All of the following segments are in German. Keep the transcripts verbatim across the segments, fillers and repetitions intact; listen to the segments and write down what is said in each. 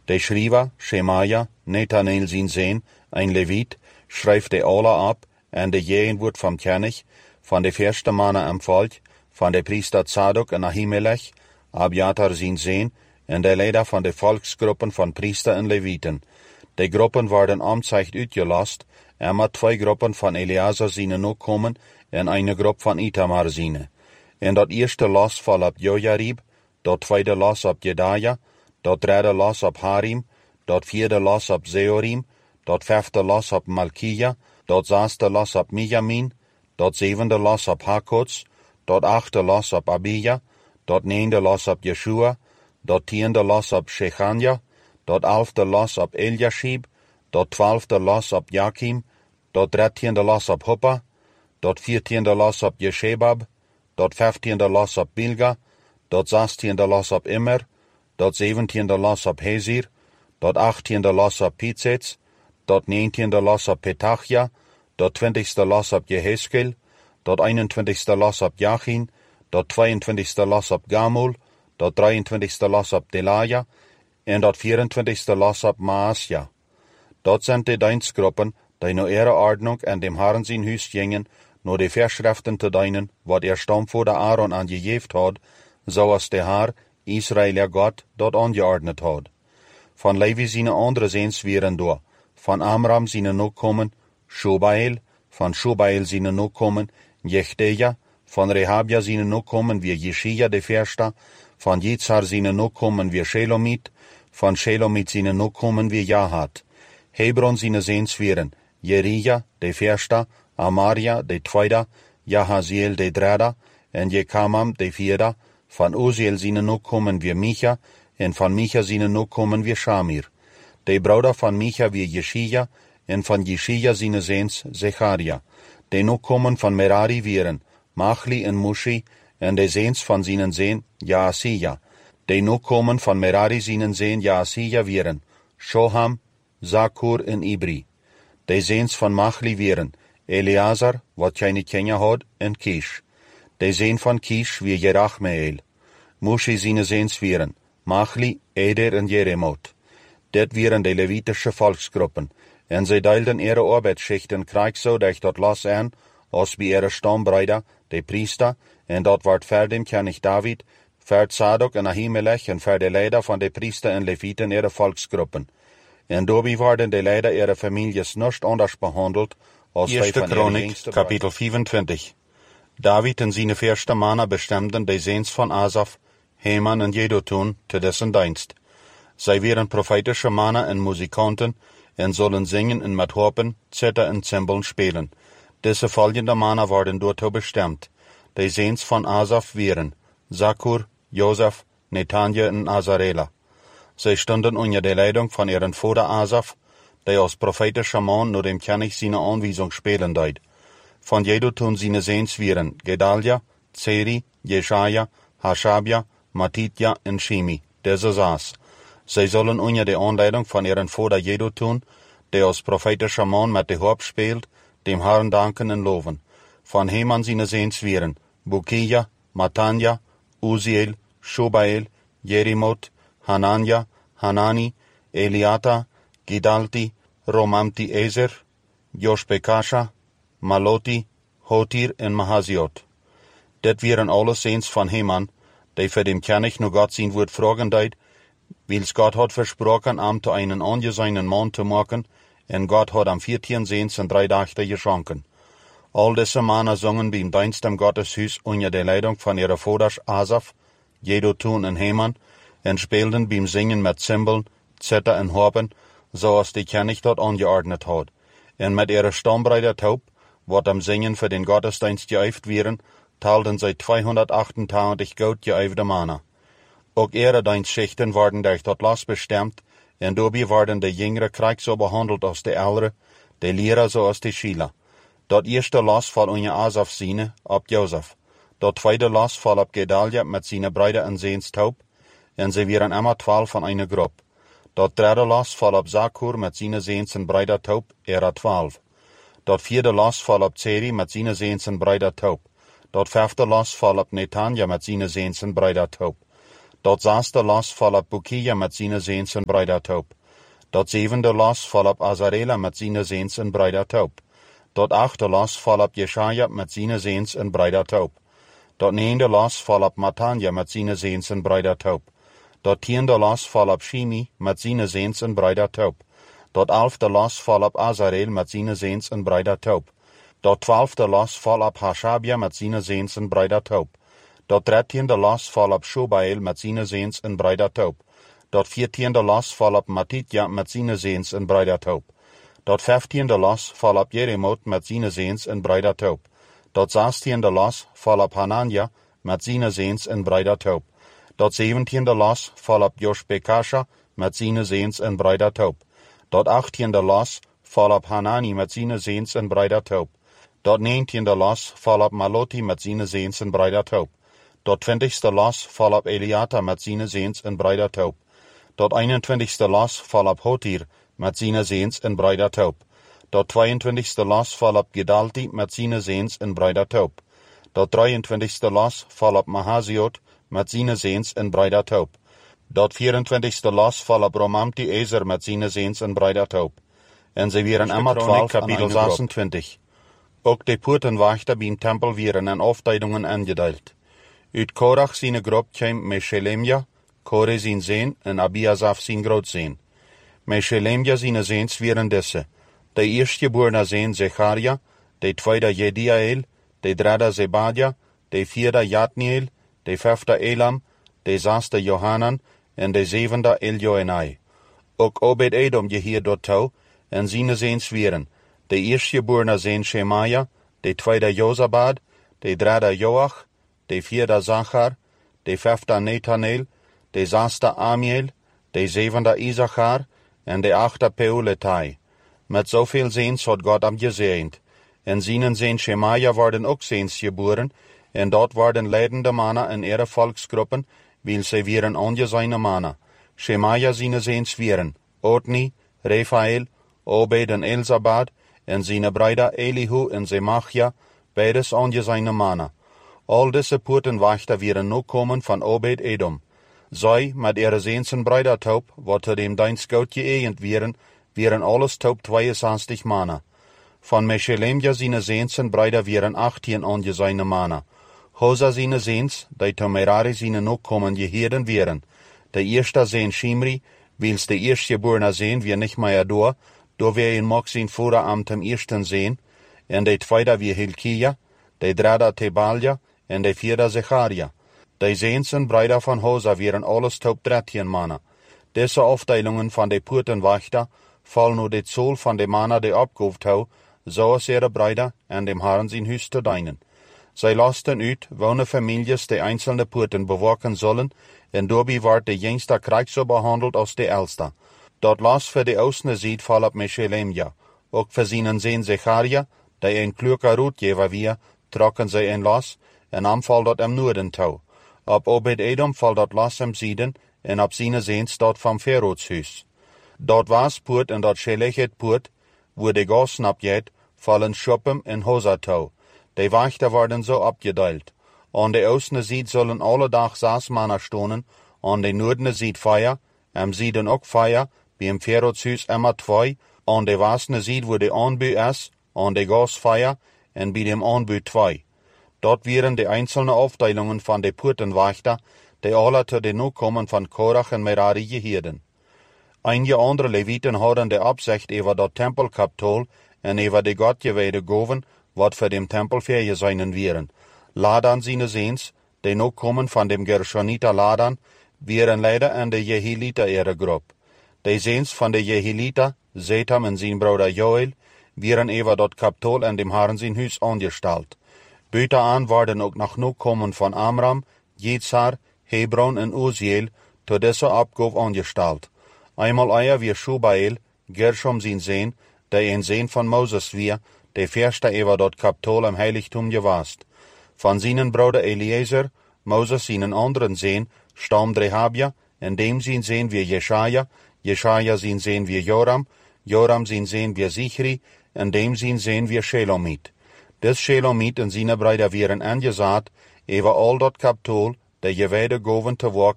De Schrijver, Schemaja, Nethaneel zijn zoon, een Levit, schrijft de alle ab en de jeen wordt van Kennig, van de eerste mannen am volk, van de priester Zadok en Ahimelech, Abiatar zijn zoon, en de leider van de volksgroepen van priester en Leviten. De groepen worden amtzicht uitgelast, en met twee groepen van Eleazar zijn ook komen, en een groep van Itamar zijn. En dat eerste las val op Jojarib, dat tweede las op Jedaja, dat derde las op Harim, dat vierde las op Zeorim, dat vijfde las op Malkija, dat zesde las op Mijamin, dat zevende las op Hakots, dat achte las op Abija, dat negende las op Yeshua, dat tiende las op Shechanja, dat elfde las op Eliashib, dat twaalfde las op Jakim, dat dertiende las op Hoppa, dat veertiende las op Jeshebab, dat vijftiende las op Bilga, dat zestiende las op Immer, dat zeventiende las op Hezir, dat achttiende las op Pitzets, dat negentiende las op Petachia, dat twintigste las op Jeheskel, dat eenentwintigste las op Jachin, dat tweeëntwintigste las op Gamul, dat drieëntwintigste las op Delaja, en dat vierentwintigste las op Maasja. Dat zijn de dienstgroepen, die naar ihre Ordnung en dem Herrn zijn huis gingen, nur de Verschriften te dienen, wat er stamvoorder Aaron aangegeven had, zoals de Herr, Israël Gott, dat aangeordnet had. Van Levi zijn andere zeens wieren door, van Amram zijn nog komen, Shobael, van Shobael zijn nog komen, Jechteja, van Rehabia zijn nog komen wie Jeshia de Versta, van Jitzar zijn nog komen wie Shelomit, van Shelomit zijn nog komen wie Jahat. Hebron zijn zeens wieren, Jerija de Versta, Amaria de tweede, Jahaziel de derde, en Jekamam de vierde, van Uziel zijn nog komen wie Micha, en van Micha zijn nog komen wie Shamir. De broeder van Micha wie Jeshia, en van Jeshia zijn zeens Zecharia. De nog komen van Merari wieren, Machli en Mushi, en de zeens van zijn zeen Jaasiya. De nog komen van Merari zijn zeen Jaasiya wieren, Shoham, Zakur en Ibri. De zeens van Machli wieren, Eleazar, wat jij niet kenja had, en Kish. De zeen van Kish wie Jerachmeel. Mushi zijn zeens wieren, Machli, Eder en Jeremot. Dit wieren de Levitische volksgroepen, en zij deelden ihre arbeidsschichten krijg zo dat dat las aan, als bij ihre stambreider, de priester, en dat wordt verdem König David, verd Zadok en Ahimelech en ver de leider van de priester en Leviten ihre volksgroepen. En daarbij worden de leider ihre families niet anders behandeld, als Eerste wij van Chronik, kapitel vierentwintig. David en zijn eerste mannen bestemden de zeens van Asaf, Heman en Jedutun te dessen dienst. Zij waren profetische mannen en muzikanten en zullen zingen en met harpen, zither en cymbalen spelen. Deze volgende mannen worden daartoe bestemd. De zeens van Asaf waren Zakur, Josef, Netanja en Azarela. Zij stonden onder de leiding van ihren vader Asaf, die als profetische man naar dem König zijn aanwijzing spelen deed. Van Jedutun zijn zeens waren Gedalia, Zeri, Jeshaja, Hashabia, Matitja en Shimi, deze zes. Zij zullen onder de aanleiding van ihren vader Jedutun, die als profetische man met de harp speelt, dem Herrn danken en loven. Van Heman zijn zeens waren Bukia, Matanja, Uziel, Shobael, Jerimot, Hanania, Hanani, Eliata, Gidalti, Romamti Ezer, Joshbekasha, Maloti, Hotir en Mahaziot. Dit waren alles zeens van Heman, die für dem König nur Gott sein Wort fragen deed, wils Gott hat versprochen, am zu einen angesehenen Mann zu machen, en Gott hat am vierzehn Sehns en drei Dachte geschenken. All diese Männer sangen beim Dienst am Gotteshuis unter der Leitung von ihrer Vaters Asaf, Jedutun en Heman, en spielten beim Singen mit Cymbeln, Zither en Harpen, so als die König dort angeordnet hat. En mit ihrer Stammbreite Taub, wat am Singen für den Gottesdienst geöft wären, teilten sie zweihundertachtundachtzig gut geöfte Männer. Auch ihre Dienstschichten worden durch das Las bestimmt, en dabei worden die jüngere Krieg so behandelt als die ältere, die Lehrer so als die Schüler. Dat eerste Las val unter Asaf Sine, op Josef. Dat tweede Las val op Gedalia met zijn Brüder en Seens Taub, en sie waren immer twaalf van eine Gruppe. Dat derde Las val op Zakur met zijn Seens en Brüder Taub, era twaalf. Dat vierde Las val op Zeri met zijn Seens en Brüder Taub. Dat vijfde Las val op Netanja met zijn Seens en Brüder Taub. Dort zesde las val op Bukia met zijn zeens en Breidataup. Dort zevende las val op Azarela met zijn zeens en Breidataup. Dort achte las val op Jeschaja met zijn zeens en Breidataup. Dort neende las val op Matanja met zijn zeens en Breidataup. Dort tiende las val op Shimi met zijn zeens en Breidataup. Dort elfde las val op Azarel met zijn zeens en Breidataup. Dort twaalfde las val op Hashabia met zijn zeens en Breidataup. Dort dertiende las val op Shobael met zijn zeens en Breidataup. Dort veertiende las val op Matitja met zijn zeens en Breidataup. Dort vijftiende las val op Jeremot met zijn zeens en Breidataup. Dort zestiende las val op Hanania met zijn zeens en Breidataup. Dort zeventiende las val op Joshbekasha met zijn zeens en Breidataup. Dort achttiende las val op Hanani met zijn zeens en Breidataup. Dort negentiende las val op Maloti met zijn zeens en Breidataup. Dort twintigste las val op Eliata met zijn zeens en Breidataup. Dort eenentwintigste las val op Hotir met zijn zeens en Breidataup. Dort tweeëntwintigste las val op Gedalti met zijn zeens en Breidataup. Dort drieëntwintigste las val op Mahaziot met zijn zeens en Breidataup. Dort vierentwintigste las val op Romamti Ezer met zijn zeens en Breidataup. En ze wieren immer twaalf kapitel zesentwintig. Ook de poortenwachter bij tempel wieren en afdeelingen aangedeeld. Uit Korach zijn groep kwam Meshelemja, Kore zijn zeen en Abiasaf zijn grootzeen. Meshelemja zijn zeens wieren deze. De eerstgeborene zeen Zecharia, de tweede Jediael, de derde Zebadia, de vierde Jatniel, de vijfde Elam, de zesde Johanan en de zevende Eljoenai. Ook Obed-Edom je hier door touw en zijn zeens wieren. De eerstgeborene zeen Shemaya, de tweede Jozabad, de derde Joach, de vierde Zachar, de vijfde Netanel, de zesde Amiel, de zevende Isachar en de achte Peuletai. Met zoveel zeens had God hem gezeend. En zijn zeen Shemaya worden ook zeens geboren, en dort worden leidende mannen in ihre volksgroepen, wil ze wieren ongezijne mannen. Shemaya zijn zeens wieren, Otni, Refael, Obed en Elzabad, en zijn bruider Elihu en Zemachia, beides ongezijne mannen. Al deze poortenwachter wieren nu komen van Obed-Edom. Zij, met ihre zeens en bruidertaup, wat te dem dein scout geëgend wieren, wieren alles taup tweeënzestig mannen. Van Meshelemja zijn zeens en bruider wieren achttien ongezijne mannen. Hosa zijn zeens, die te Merari zijn nu komen geheden wieren. De eerste zeen Shimri, wils de eerstgeborene zeen wie nicht mehr door, door wir in mag zijn voeren am tem eersten zeen, en de tweede wie Hilkia, de derde Tebalja, en de vierde Zecharia. De zeens en bruider van Hosa wieren alles taup dertien mannen. Deze afdelingen van de poortenwachter vallen nu de zool van de mannen die opgehoofd hou, zoals ihre bruider en dem Herrn zijn huis te dienen. Zij lasten uit, welke families de einzelne poorten bewaken zullen, en daarbij wordt de jongste krijg zo behandeld als de oudste. Dat las voor de oostende ziet val op Meshelemja. Ook voor zijn zeen Zecharia, die een kloeke roetgever wie, trokken zij een las, en am val dat am noorden touw. Op Obed-Edom val dat las am zieden, en op zijn zeen staat van Ferods huis. Dat was poort en dat Shelechet poort, wo de gas snapjet, vallen Schuppem en Hosa touw. De wachter worden zo opgedeeld. Aan de oostende ziet zullen alle dag zes mannen stonen, aan de noordende ziet feier, am zieden ook feier, bij hem Ferodshuis immer twee, aan de westende ziet wo de aanbu is, aan de gas feier, en bij dem aanbu twee. Dort wieren de einzelne afdelingen van de poortenwachter, die alle te de nu komen van Korach en Merari geheden. Einige andere Leviten hadden de opzicht over dat tempelkapitol en over de Gottgeweide goven, wat voor dem tempel vergezijnen wieren. Ladan zijn zeens, die nu komen van dem Gershoniter Ladan, wieren leider en de Jehilita ihre groep. De zeens van de Jehilita, Zetam en zijn broeder Joel, wieren over dat kapitol en dem Herrn zijn huis aangesteld. Buiten aan worden ook nog nu komen van Amram, Jitzar, Hebron en Uziel, tot deze opgave aangesteld. Einmal eier wie Shubael, Gershom zijn zeen, die een zeen van Moses wie, de verste over dat kapitol im heiligtum gewast. Van zijn broeder Eliezer, Moses zijn anderen zeen, stammt Rehabia, en dem zijn zeen wie Jeschaja, Jeschaja zijn zeen wie Joram, Joram zijn zeen wie Zichri, en dem zijn zeen wie Shelomit. Des Shelomit en zijn broeder wieren aangezaad, over al dat kapitol, de gewijde goven te werken,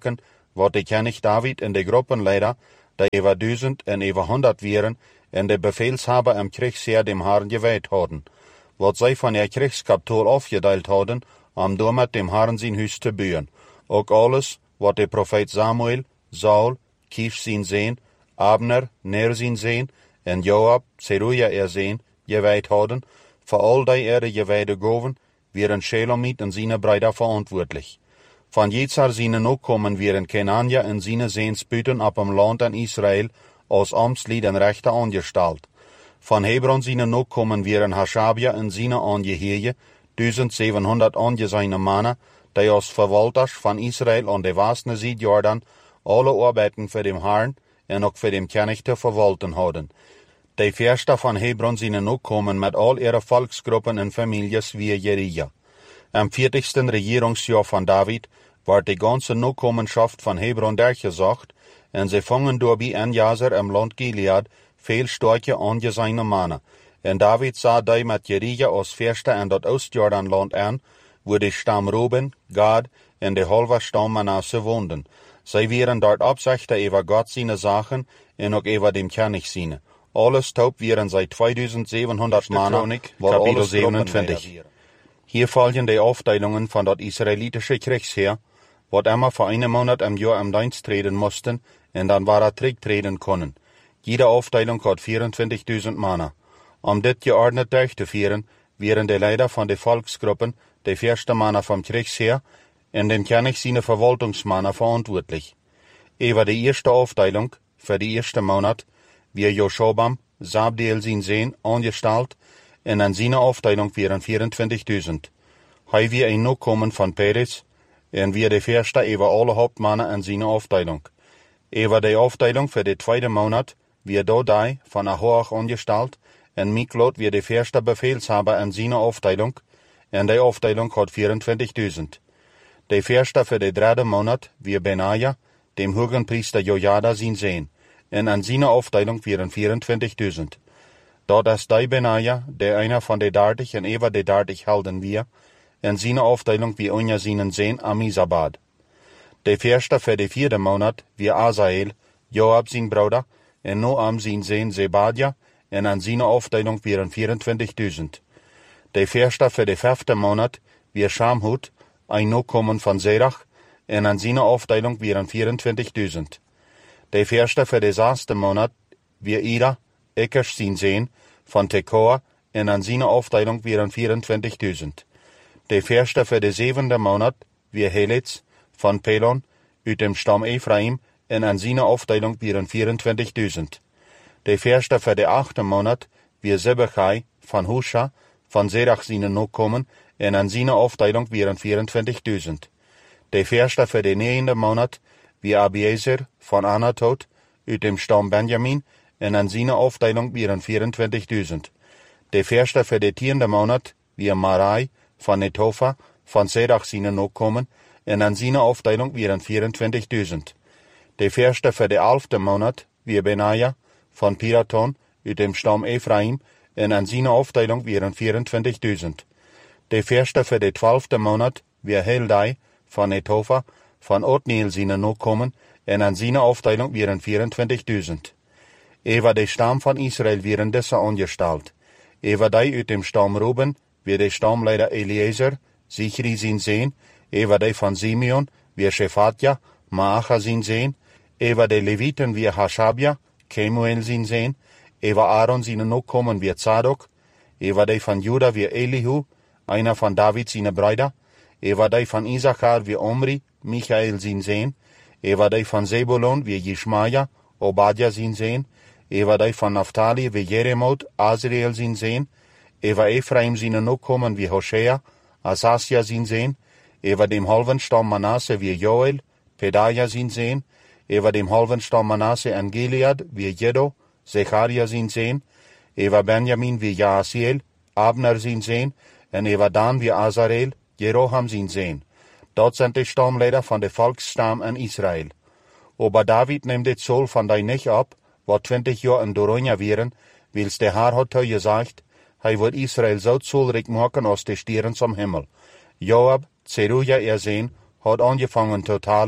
wat de König David in de Gruppenleider, die über duizend en über honderd wären, en de Befehlshaber im Kriegsheer dem Herrn geweiht hadden, wat zij van ihr Kriegskapitol aufgeteilt hadden, om door met dem Herrn zijn huis te bouwen. Ook alles, wat de profeet Samuel, Saul, Kish zijn zeen, Abner, Ner zijn zeen, en Joab, Zeruja er zeen, geweiht hadden, voor al die erde geweide goven, wären Shelomit en zijn Brüder verantwoordelijk. Van Jetzar zijn Nachkommen wären Kenania en zijn Seens buiten op hem land in Israël als Amtslied en Rechter angestalt. Van Hebron zijn Nachkommen wären Hashabia en zijn Angeheerje, zevenhonderd angeseine Männer, die als Verwalters van Israël an de westelijke Zijde Jordan alle arbeiten für dem Herrn en ook für dem König te verwalten hadden. De Verster van Hebron zijn Nachkommen met al ihre Volksgruppen en families wie Jerija. Am vierzigsten Regierungsjahr von David war die ganze Nachkommenschaft von Hebron durchgesagt, en sie fangen door bij een Jazer im Land Gilead veel starke angeseine Männer. En David sah die met Jerija als Verster in dat Oostjordanland aan, wo de Stamm Ruben, Gad en de halve Stamm Manasse woonden. Zij wären dort Absichter über Gott seine Sachen en ook über dem König seine. Alles taub wären zij zweitausendzevenhonderd Männer, Kapitel siebenundzwanzig. Hier folgen die Aufteilungen von dat israelitische Kriegsheer, wat immer für einen Monat im Jahr im Dienst treten mussten, en dann war er zurücktreten können. Jede Aufteilung hat vierundzwanzigtausend Männer. Um dit geordnet durchzuführen, wären die Leiter von den Volksgruppen, die ersten Männer vom Kriegsheer, en dem König seine Verwaltungsmänner verantwortlich. Über die erste Aufteilung, für die erste Monat, wir Joschobam, Sabdiel sein Sehen, angestellt, en an seine Aufteilung wären vierundzwanzigtausend. Hei wir ein Nachkommen von Peres, en wir die Verste über alle Hauptmänner an seine Aufteilung. Über die Aufteilung für den zweiten Monat, wir Dodai von Ahoach angestellt, en Miklot wir die Verste Befehlshaber an seine Aufteilung, en die Aufteilung hat vierundzwanzigtausend. Die Verste für den dritten Monat, wir Benaja, dem Hohenpriester Jojada sein Sehen, en an seine Aufteilung wären vierundzwanzigtausend. Dort ist die Benaja, der einer von den dertig en über die dertig Helden wir, en seine Aufteilung wie unter seinen Sehen Amisabad. Die Verste für den vierten Monat, wir Asael, Joab sein Bruder, en Noam sein Sehen Zebadja, en an seine Aufteilung wären vierundzwanzigtausend. Die Verste für den fünften Monat, wir Schamhut, ein Nachkommen von Serach, en an seine Aufteilung wären vierundzwanzigtausend. Die Verste für den sechsten Monat, wir Ida, Ekers sein Sehen, von Tekoa, en an seine Aufteilung wären vierundzwanzigtausend. Die Verste für den siebenten Monat, wir Helitz, von Pelon, uit dem Stamm Ephraim, en an seine Aufteilung wären vierundzwanzigtausend. Die Verste für den achten Monat, wir Sebechai, von Husha, von Serach seine Nachkommen, en an seine Aufteilung wären vierundzwanzigtausend. Die Verste für den neunten Monat, wir Abiezer, von Anatot, uit dem Stamm Benjamin, en an seine Aufteilung wären vierundzwanzigtausend. Die Verste für den zehnten Monat, wir Marai, von Netofa, von Serach seine Nachkommen, en an seine Aufteilung wären vierundzwanzigtausend. Die Verste für den elften Monat, wir Benaja, von Piraton, uit dem Stamm Ephraim, en an seine Aufteilung wären vierundzwanzigtausend. Die Verste für den zwölften Monat, wir Heldai, von Netofa, von Othniel seine Nachkommen, en an seine Aufteilung wären vierundzwanzigtausend. Über den Stamm von Israel wären diese angestellt. Über die uit dem Stamm Ruben, wir der Stammleiter Eliezer, Sichri sein Sehen, über die von Simeon, wir Shephatja, Maacha sein Sehen, über die Leviten wir Hashabia, Kemuel sein Sehen, über Aaron seine Nachkommen wir Zadok, über die von Juda wir Elihu, einer von David seine Brüder, über die von Isachar wir Omri, Michael sein Sehen, über die von Zebulon wir Jishmaja, Obadja sein Sehen, über die von Naphtali wie Jeremot, Azriel sein Sehen, über Ephraim seine Nachkommen wie Hoshea, Asasja sein Sehen, über dem halben Stamm Manasse wie Joel, Pedaja sein Sehen, über dem halben Stamm Manasse in Gilead wie Jedo, Zecharia sein Sehen, über Benjamin wie Jaasiel, Abner sein Sehen, und über Dan wie Azarel, Jeroham sein Sehen. Dort sind die Stammleiter von der Volksstamm in Israel. Aber David nimmt die Zoll von dei nicht ab, wo zwanzig Jahre in Doronia wären, weil's der Herr hat gesagt, er wird Israel so zollreich machen als die Stieren zum Himmel. Joab, Zeruja er Sehen, hat angefangen zu teilen,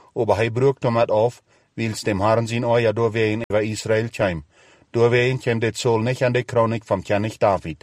aber hij brucht om het af, wils dem Herrn zijn oor doorween über Israel kwam. Doorween kwam dit Zoll nicht an de Chronik vom König David.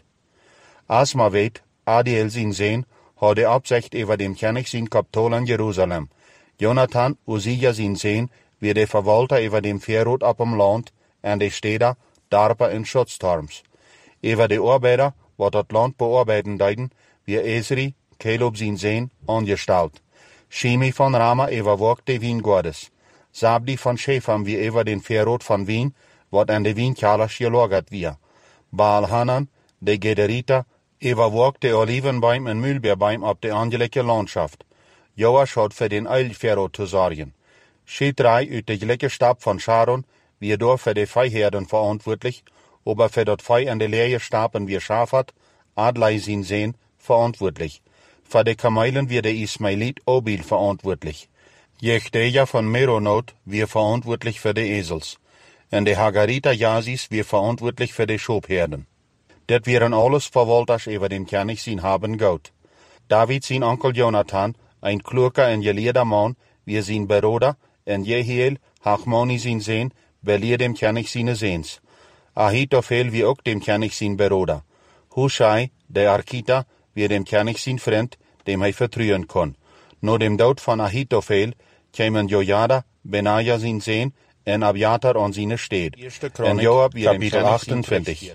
Als man weet, Adiel zijn Sehn, had de Absicht über dem König zijn Kapitol in Jerusalem. Jonathan, Usia zijn Sehn, wie de Verwalter über dem Verrot ab dem Land, en de Städter, Darper in Schutzturms. Über de Arbeiter, wat dat Land bearbeiten deiden, wie Esri, Caleb zijn Sehn, angestellt. Shimi von Rama überwog de Wien Gottes. Sabdi von Schäfam wie über den Verrot von Wien, wat an de Wienkelers gelagert wir. Baal Hanan, de Gederiter, überwog de Olivenbaum en Mühlbeerbaum ab de angelegte Landschaft. Joas had für den Eilverrot zu sorgen. Schidrei uit de gelijke Stab von Sharon, wie door für de Viehherden verantwortlich, aber für dat Vieh an de leere Staben wie Schafat, Adlai sin Sehn, verantwortlich. Für de Kamelen wie de Ismailit Obil verantwortlich. Jechteja von Meronot wie verantwortlich für de Esels. En de Hagariter Jasis wie verantwortlich für de Schobherden. Dat wären alles Verwalters über dem König sin haben Gott. David sin Onkel Jonathan, ein kluger en geleerder Mann, wie sin Bruder, en Jehiel, Hachmoni sin Sehn, beleer dem König sine Sehns. Ahitophel wie ook dem König sin Bruder. Hushai, der Arkita, wie dem König sin Freund, dem hij vertrauen kon. No dem Tod von Ahitophel kämen Jojada, Benaja sin Sehn, en Abiatar an sine Steed. En Joab wie Kapitel achtentwintig.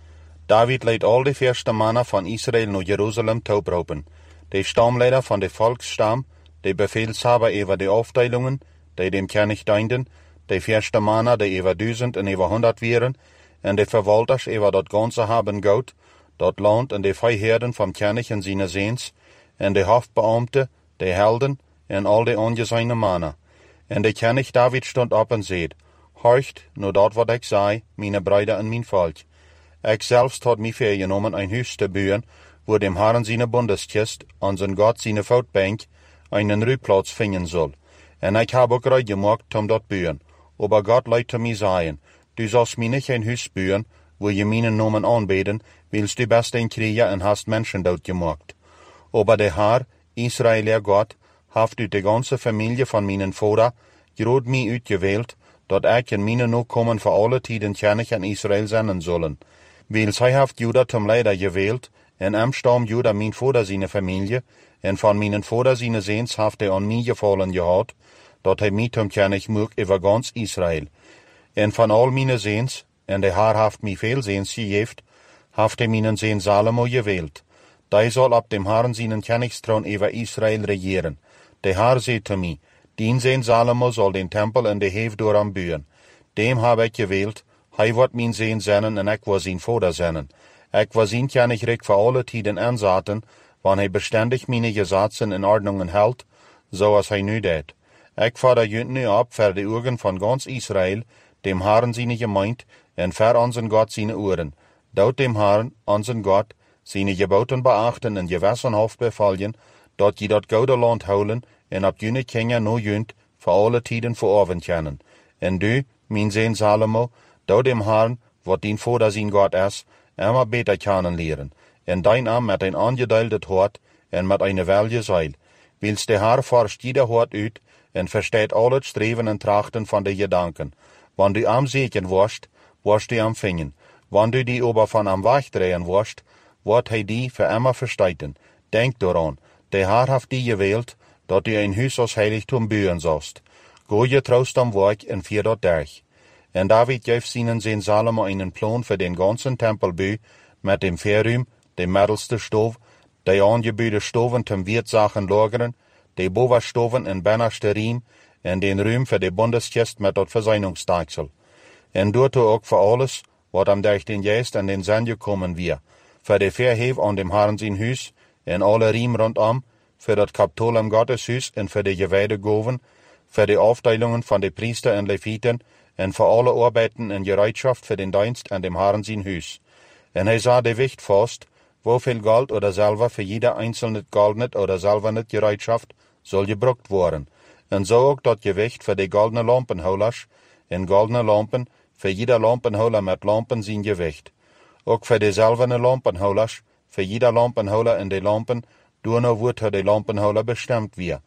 David leidt al de eerste mannen van Israël naar Jeruzalem toepropen. De stamleider van de volksstam, de befehlshaber über de Aufteilungen, die dem König dienden, de eerste mannen die über duizend en über honderd wären, en de verwalters über dat ganze haben Gott, dat Land en de Viehherden vom König en seine Sehns, en de Hoofdbeamte, de Helden, en al de ongezeine mannen. En de König David stond op en zeid, horcht, nur dat wat ik zei, meine Brüder en mijn volk. Ik selbst had mij vergenomen ein huis te bouwen, wo dem Herrn seine Bundeskist, an zijn Gott seine Voetbank, einen Ruheplatz finden soll. En ik heb ook reid gemacht om dat bouwen. Aber Gott leidt mir sagen, du sollst mir nicht ein Haus bouwen, wo je meinen Namen anbeten, willst du best ein Krieger en hast Menschen dort gemacht. Aber der Herr, Israeler Gott, haft uit de ganze Familie von meinen Vater, grod mij uitgewählt, dat ik en meine Nachkommen für alle Tiden König in Israel sein sollen. Weil zij haft Juda zum Leider gewählt, en am Stamm Juda mein Vater seine Familie, en von meinen Vater seine Sehns haft er an mich gefallen gehad, dat hij mich zum König mög über ganz Israel. En von all meine Sehns, en der Herr haft mich viel Sehns gegeft, haft er meinen Sehn Salomo gewählt. Der soll ab dem Herrn seinen Königsthron über Israel regieren. Der Herr sagt zu mir, dien Sehn Salomo soll den Tempel in der Hefdoram bühen. Dem habe ich gewählt, hij wird mein Sehn sennen en ik war sein Vater sennen. Ik war sein Königreich für alle Tiden ansaten, wann hij beständig meine Gesetze in Ordnungen hält, so als hij nu deed. Ik fahre jünt nu ab für die Augen von ganz Israel, dem Herrn seine Gemeinde, en für unseren Gott seine Ohren. Dort dem Herrn, unseren Gott, seine Geboten beachten en gewissenhaft befallen, dat je dat gouden Land houden, en ab jene Kinder no jünt, für alle Tiden verorven können. En du, mein Sehn Salomo, dort dem Herrn, wat dien Vater sein Gott is, immer beter kennenlernen, en dein Arm mit ein angedeiltet Hort, en mit eine welge Seil. Wils der Herr forscht jeder Hort uit, en versteht alle Streven en Trachten von de Gedanken. Wann du am Segen warst, warst du am Fingen. Wann du die aber von am Wegdrehen warst, wird hij die für immer versteiten. Denk daran, der Herr haft die gewählt, dat du ein Haus als Heiligtum bauen sollst. Go je troust am Werk en vier dat durch. En David gaf seinen Sehn Salomo einen Plan für den ganzen Tempelbau mit dem Verruim, dem mittelste Stof, die angebaute Stoven zum Wirtsachen lagern, die Bovenstoven in bennerste Riem, en den Ruim für die Bundeskist mit dat Verseinungsdeichsel. En dort ook für alles, wat am durch den Geist an den Sinn gekommen wir, für die Verhef an dem Herrn sein Hus, en alle Riem rundum, für dat Kapitol im Gotteshus en für die Geweidegoven, für die Aufteilungen von den Priester und Leviten, en für alle Arbeiten in Bereitschaft für den Dienst an dem Herrn sein Hus. En hij sah de Wicht fast, woveel Gold oder Silber für jeder einzelne goldnet oder silbernet Bereitschaft soll gebruckt worden. En so ook dat Gewicht für die goldene Lampenholers, en goldene Lampen, für jeder Lampenholer mit Lampen sein Gewicht. Ook für die silberne Lampenholers, für jeder Lampenholer in die Lampen, door nou wordt die Lampenholer bestemd weer.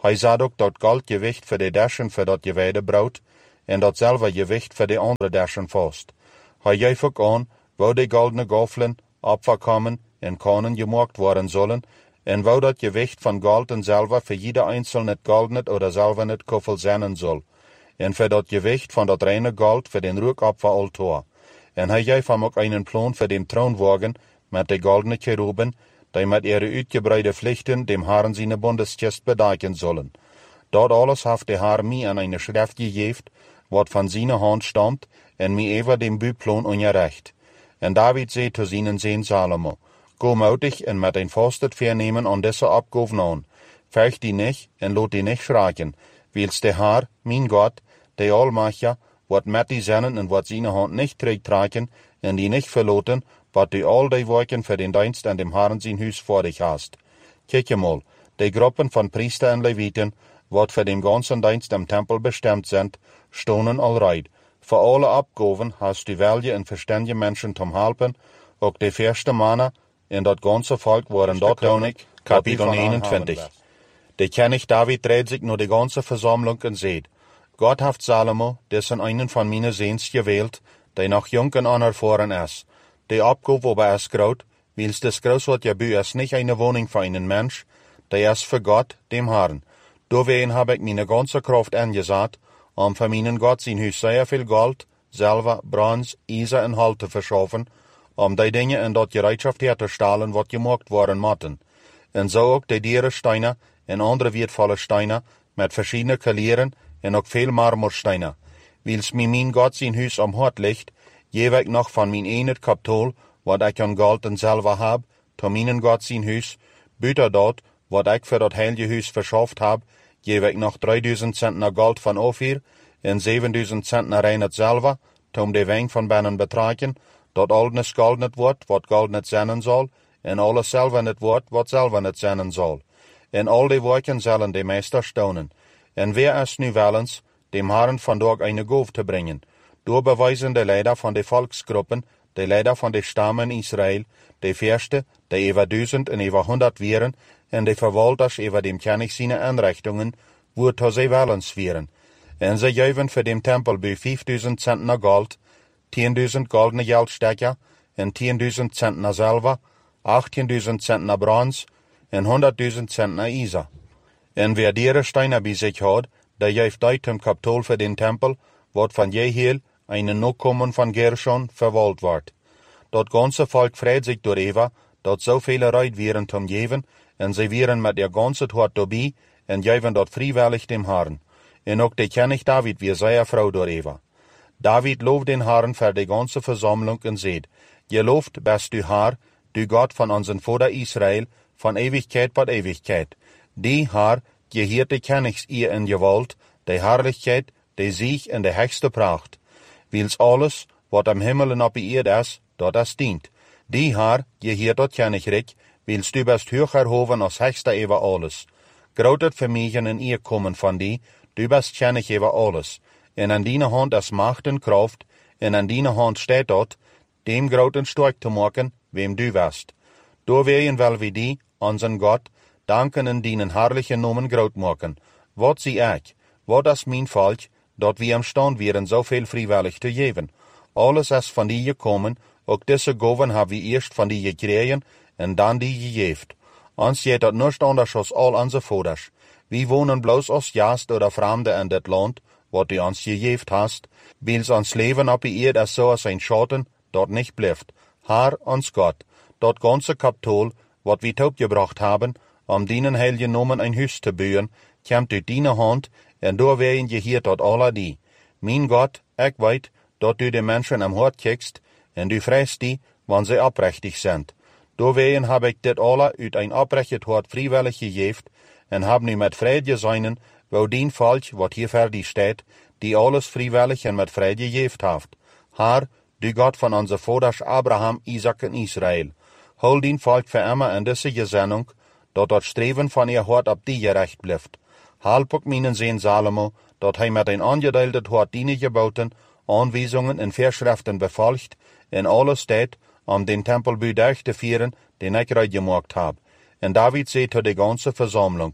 Hij zat ook dat goldgewicht voor de daschen voor dat gewijde brood, en datzelfde gewicht voor de andere daschen vast. Hij geeft ook aan, waar de goldene gafelen opgekomen en konen gemaakt worden zullen, en waar dat gewicht van gold en zilver voor jeder einzelne het goldnet oder zilvernet kuffel zijn zal, en voor dat gewicht van dat reine gold voor den rookopferaltaar. En hij geeft hem ook einen plan voor den troonwagen met de goldene cheruben, die met ihre uitgebreide Pflichten dem Herrn seine Bundesgest bedecken sollen. Dort alles haft der Herr mir an eine Schrift gegeben, wat van seine Hand stammt, en mir ever dem Büplan ungerecht. En David zei zu seinen Sohn Salomo, go mutig en met een vastet vernemen an deze Abgaven an. Fürcht die nicht en lot die nicht schreien, wils der Herr, mein Gott, der Allmacher, wat met die Sennen en wat seine Hand nicht trägt tragen, en die nicht verloten, wat du all die Werken für den Dienst an dem Herrn sein Haus vor dich hast. Kijk mal, die Gruppen von Priester und Leviten, wat für den ganzen Dienst am Tempel bestimmt sind, stonen allreit. Für alle Abgaben hast du welche und verständige Menschen zum Helfen, auch die ersten Männer in dat ganze Volk waren dort König, Kapitel einundzwanzig. Der König David dreht sich nur die ganze Versammlung und sagt, Gott hat Salomo, dessen einen von meinen Sehns gewählt, der noch jung und unerfahren ist. Die Abgabe aber ist groß, wils das Großwort ja bei ist nicht eine Wohnung für einen Mensch, der ist für Gott, dem Herrn. Deswegen habe ich meine ganze Kraft angesagt, um für meinen Gott sein Haus sehr viel Gold, Silber, Bronze, Eisen und Holz zu verschaffen, um die Dinge in dort Gereitschaft herzustellen, was gemacht worden mochten. Und so auch die Dieren Steine und andere wertvolle Steine mit verschiedenen Kalieren und auch viel Marmorsteine. Wils mir mein Gott sein Haus am Hort liegt, gebe ich noch von mein einer Kapital, wat ich an Gold und Silber hab, zu meinen Gott sein Haus, büter dort, wat ich für das heilige Haus verschafft hab, gebe ich noch dreitausend Zentner Gold von Ophir und siebentausend Zentner reines Silber, um die Wein von Bennen betragen, dat alles Gold nicht wird, wat Gold nicht sein soll, und alles Silber nicht wird, wat Silber nicht sein soll. Und all die Werken sollen die Meister staunen. Und wer ist nu willens, dem Herrn von dort eine Gabe zu bringen? Door beweisen de Leiter von den Volksgruppen, de Leiter von den Stammen Israel, de Fürsten, die über duizend und über hundert wären, und de Verwalters über dem König seine Einrichtungen, wozu sie willens wären. Und sie geben für den Tempel bei fünftausend Zentner Gold, zehntausend goldene Geldstecker, und zehntausend Zentner Silber, achtzehntausend Zentner Bronze, und hunderttausend Zentner Eisen. Und wer diese Steine bei sich hat, der gibt dort zum Kapital für den Tempel, wat von jeher einen Nachkommen von Gershon verwaltet wird. Dat ganze Volk freut sich darüber, dat so viele Leute wären zum Geben, und sie wären mit ihr ganzen Hort dabei, und geben dort freiwillig dem Herrn. Und auch der König David wir sehr froh darüber. David lobt den Herrn für die ganze Versammlung und sagt, gelobt bist du Herr, du Gott von unseren Vater Israel, von Ewigkeit bis Ewigkeit. Die Herr, gehört die Königs ihr in Gewalt, die Herrlichkeit, die Sieg und die höchste Pracht. Wils alles, wat am Himmel und auf die Erde ist, dort das dient. Die Herr, gehört dort Königreich, wils du bist höher erhoben als höchster über alles. Grotet Vermögen in ihr kommen von die, du bist König über alles. Und an deiner Hand ist Macht und Kraft, und an deiner Hand steht dort, dem groten stark zu machen, wem du wirst. Da werden wir wie die, unseren Gott, danken in deinen herrlichen Namen groß machen. Wat sie ich, wat ist mein Volk, dort wir am Stand wären so viel freiwillig zu geben. Alles ist von dir gekommen, auch diese Gaben haben wir erst von dir gekriegt und dann die gegeben. Uns geht das nicht anders als all unsere Vaters. Wir wohnen bloß als Gast oder Fremde in das Land, wat du uns gegeben hast, wils uns Leben auf die Erde ist so als ein Schatten, dort nicht bleibt. Herr, uns Gott, dort ganze Kapital, wat wir taubgebracht haben, um deinen heiligen Namen ein Haus zu bauen, kommt durch deine Hand, und da werden gehört dort alle die. Mein Gott, ich weiß, dort du den Menschen am Hort kriegst, und du freist die, wann sie abrechtig sind. Deswegen habe ich das alle uit ein abrechtet Hort freiwillig gegeben, und hab nu mit Freude geseinen, wo dein Volk, wat hier fertig steht, die alles freiwillig und mit Freude gegeben habt. Herr, du Gott von unser Vaters Abraham, Isaac und Israel, hol dein Volk für immer in diese Gesinnung, dort das Streben von ihr Hort ab die gerecht bleibt. Halb auch meinen Sohn Salomo, dort hij mit ein angedeeltes Hort deine Geboten, Anweisungen und Verschriften befolgt, in alles steht, um den Tempelbau durchzuführen, den ich gerade gemacht hab. Und David sagt zu der ganzen Versammlung,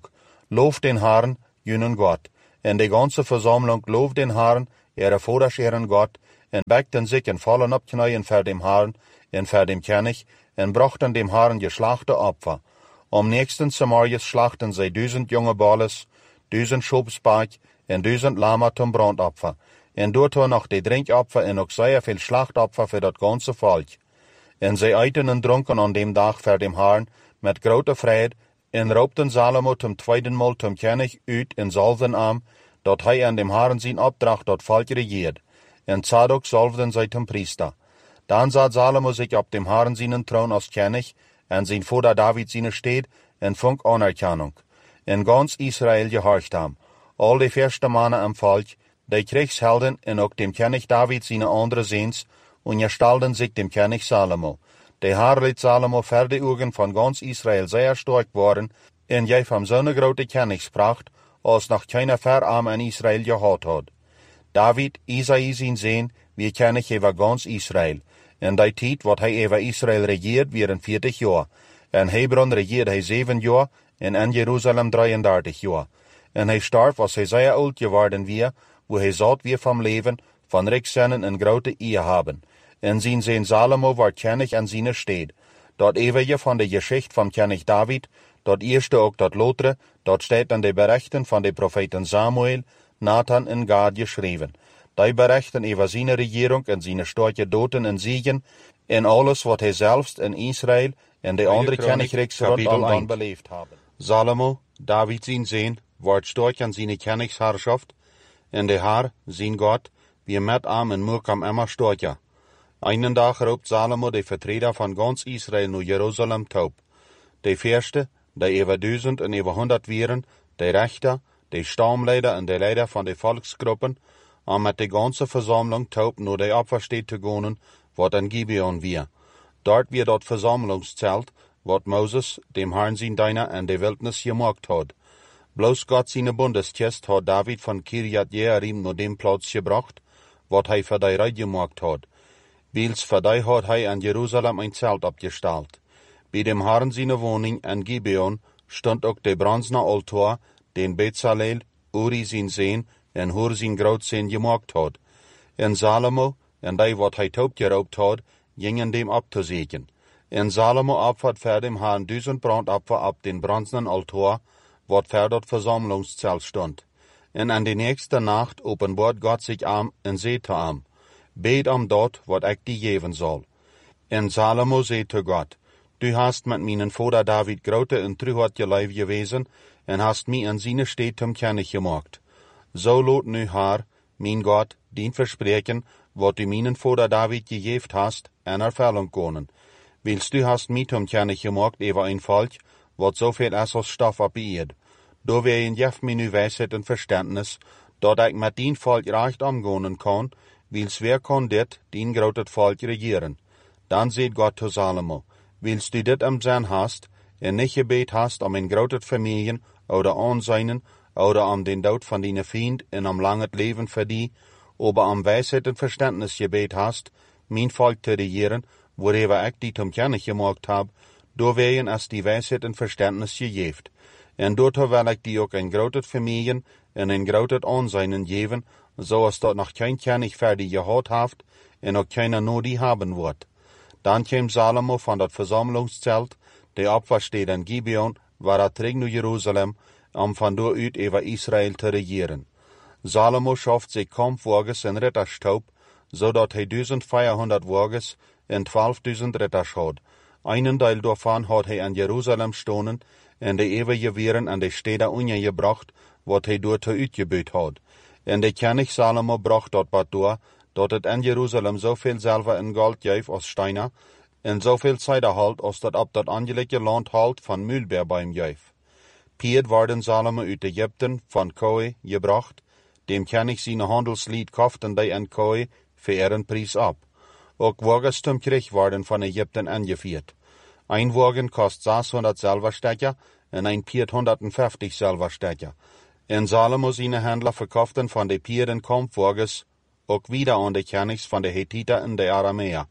Lof den Herrn, jenen Gott. En de ganze Versammlung lof den Herrn, ihre Voders ihren Gott, en beckten sich in vollen Abknäuen vor dem Herrn, en vor dem König, en brachten dem Herrn geschlachte Opfer. Am nächsten Samarias schlachten sie duizend junge Balles, duizend Schobsbaak, en duizend Lama zum Brandopfer. En doortoe noch die Drinkopfer en ook sehr viel Schlachtopfer für das ganze Volk. En sie eiten en dronken an dem Tag vor dem Herrn, mit groter Freude, en raubten Salomo zum zweiten Mal zum König uit in salven arm, dat hij an dem Herrn zijn Opdracht dat Volk regiert. En Zadok salvden zij zum Priester. Dann sah Salomo sich auf dem Herrn seinen Thron als König, en sein Vater David seine steht, en funk Anerkennung. En ganz Israel gehorcht ham. All die erste Männer am Volk, die Kriegshelden en ook dem König David seine andere Seens, und gestalten sich dem König Salomo. Der Herr liet Salomo vor die Augen von ganz Israel sehr stark worden, en jij vom so eine grote Königspracht, als noch keiner Verarm in Israel gehad hat. David, Isai sein Sehn, wie König über ganz Israel. In der Zeit, wat hij über Israel regiert, wären vierzig Jahre. In Hebron regiert hij sieben Jahre, en in Jerusalem dreiunddreißig Jahre. En hij starb, als hij sehr alt geworden war, wo hij satt wie vom Leben, von Ricksennen en grote Ehe haben. En zijn Sehn Salomo war König an seine Städt. Dort ewige von der Geschichte vom König David, dort erste auch dort Lotre, dort steht an den Berichten von den Propheten Samuel, Nathan en Gad geschrieben. Die berichten über seine Regierung en seine starke Doten en Siegen, en alles, wat hij selbst in Israel en de andere Königreichs rondom beleefd haben. Salomo, David zijn Sehn, wordt stark an seine Königsherrschaft, en de Herr, sein Gott, wie met am en Murkam immer starker. Einen Tag roept Salomo de Vertreter von ganz Israel naar Jerusalem taub. De Fürste, die über duizend en über honderd wieren, de Rechter, de Stammleider en de Leider von de Volksgruppen, am met de ganze Versammlung taub nur de Opferstätte te gehen, wat in Gibeon wir. Dort wir dort Versammlungszelt, wat Moses, dem Herrn sein Diener, in de Wildnis gemacht hat. Bloß Gott seine Bundeskist hat David von Kirjat Jearim nur dem Platz gebracht, wat hij für die Reid gemacht hat. Wils für die hat hij in Jerusalem ein Zelt abgestellt. Bei dem Herrn seine Wohnung in Gibeon stand auch der bronzene Altar, den Bezalel, Uri sein Sehn, en Hur sein Grautsehn gemacht hat. En Salomo, en die, wat hij taub geraubt hat, gingen dem abzusägen. En Salomo opfert für dem Herrn duizend Brandopfer ab den bronzenen Altar, wat für dort Versammlungszelt stand. En an die nächste Nacht openbart Gott sich am en sehte am. Bet am dort, wat ich die geben soll. En Salomo sehte Gott, du hast mit meinen Vater David grote en truhat geleif gewesen, en hast mi an seine Städt zum König gemacht. So lot nu Herr, mein Gott, den Versprechen, wat du meinen Vater David gegeben hast, en Erfüllung können. Willst du hast mi zum König gemacht über ein Volk, wat so viel ist als Stoff abbeirrt. Do wehen jef mi nu Weisheit und Verständnis, dat ich mit den Volk recht umgehen kann, wils wer kann dit, den grotet Volk regieren. Dann seht Gott zu Salomo, willst du dit am Sinn hast, en nicht gebet hast um ein grotet Familien oder Anseinen, oder am den Tod von deinen Feind en am langet Leben für die, aber am Weisheit und Verständnis gebet hast, mein Volk zu regieren, worüber ich die zum König gemacht hab, do wehen es die Weisheit und Verständnis gegeben. En dort will ich die auch ein grotet Familien en ein grotet Anseinen geben, so als dort noch kein König fertig gehad haft, en auch keiner nur die haben wird. Dann kam Salomo von dat Versammlungszelt, der Opfer steht in Gibeon, war er terug nach Jerusalem, um von dort uit über Israel zu regieren. Salomo schafft sich Kampfwagens en Ritterstaub, so dat hij duizend vierhonderd Wagens en zwölfduizend Ritters hat. Einen Teil davon hat hij in Jerusalem stonen, en de ewige Vieren an de Städte ungebracht, wat hij dort uitgebuit hat. En de König Salomo bracht dort wat door, dat het in Jerusalem zoveel Silber en Gold geef als Steiner, en zoveel Zeider halt, als dat op dat angelegde Land halt van Mühlbeer beim geef. Piet worden Salomo uit Ägypten van Koi gebracht, dem König seine Handelslied kauften die in Koi für ihren Preis ab. Ook Wagens zum Krieg worden von Ägypten angeführt. Ein Wagen kost sechshonderd Silberstecher en ein Piet honderdvijftig Silberstecher. En Salomo seine Händler verkauften von de Pieren Kampfwagens ook wieder an de Königs von de Hethiter en de Aramäer.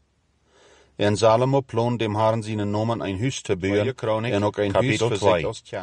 En Salomo plon dem Herrn seinen Namen ein Hüs zu bauen en ook ein Hüs für sich als König.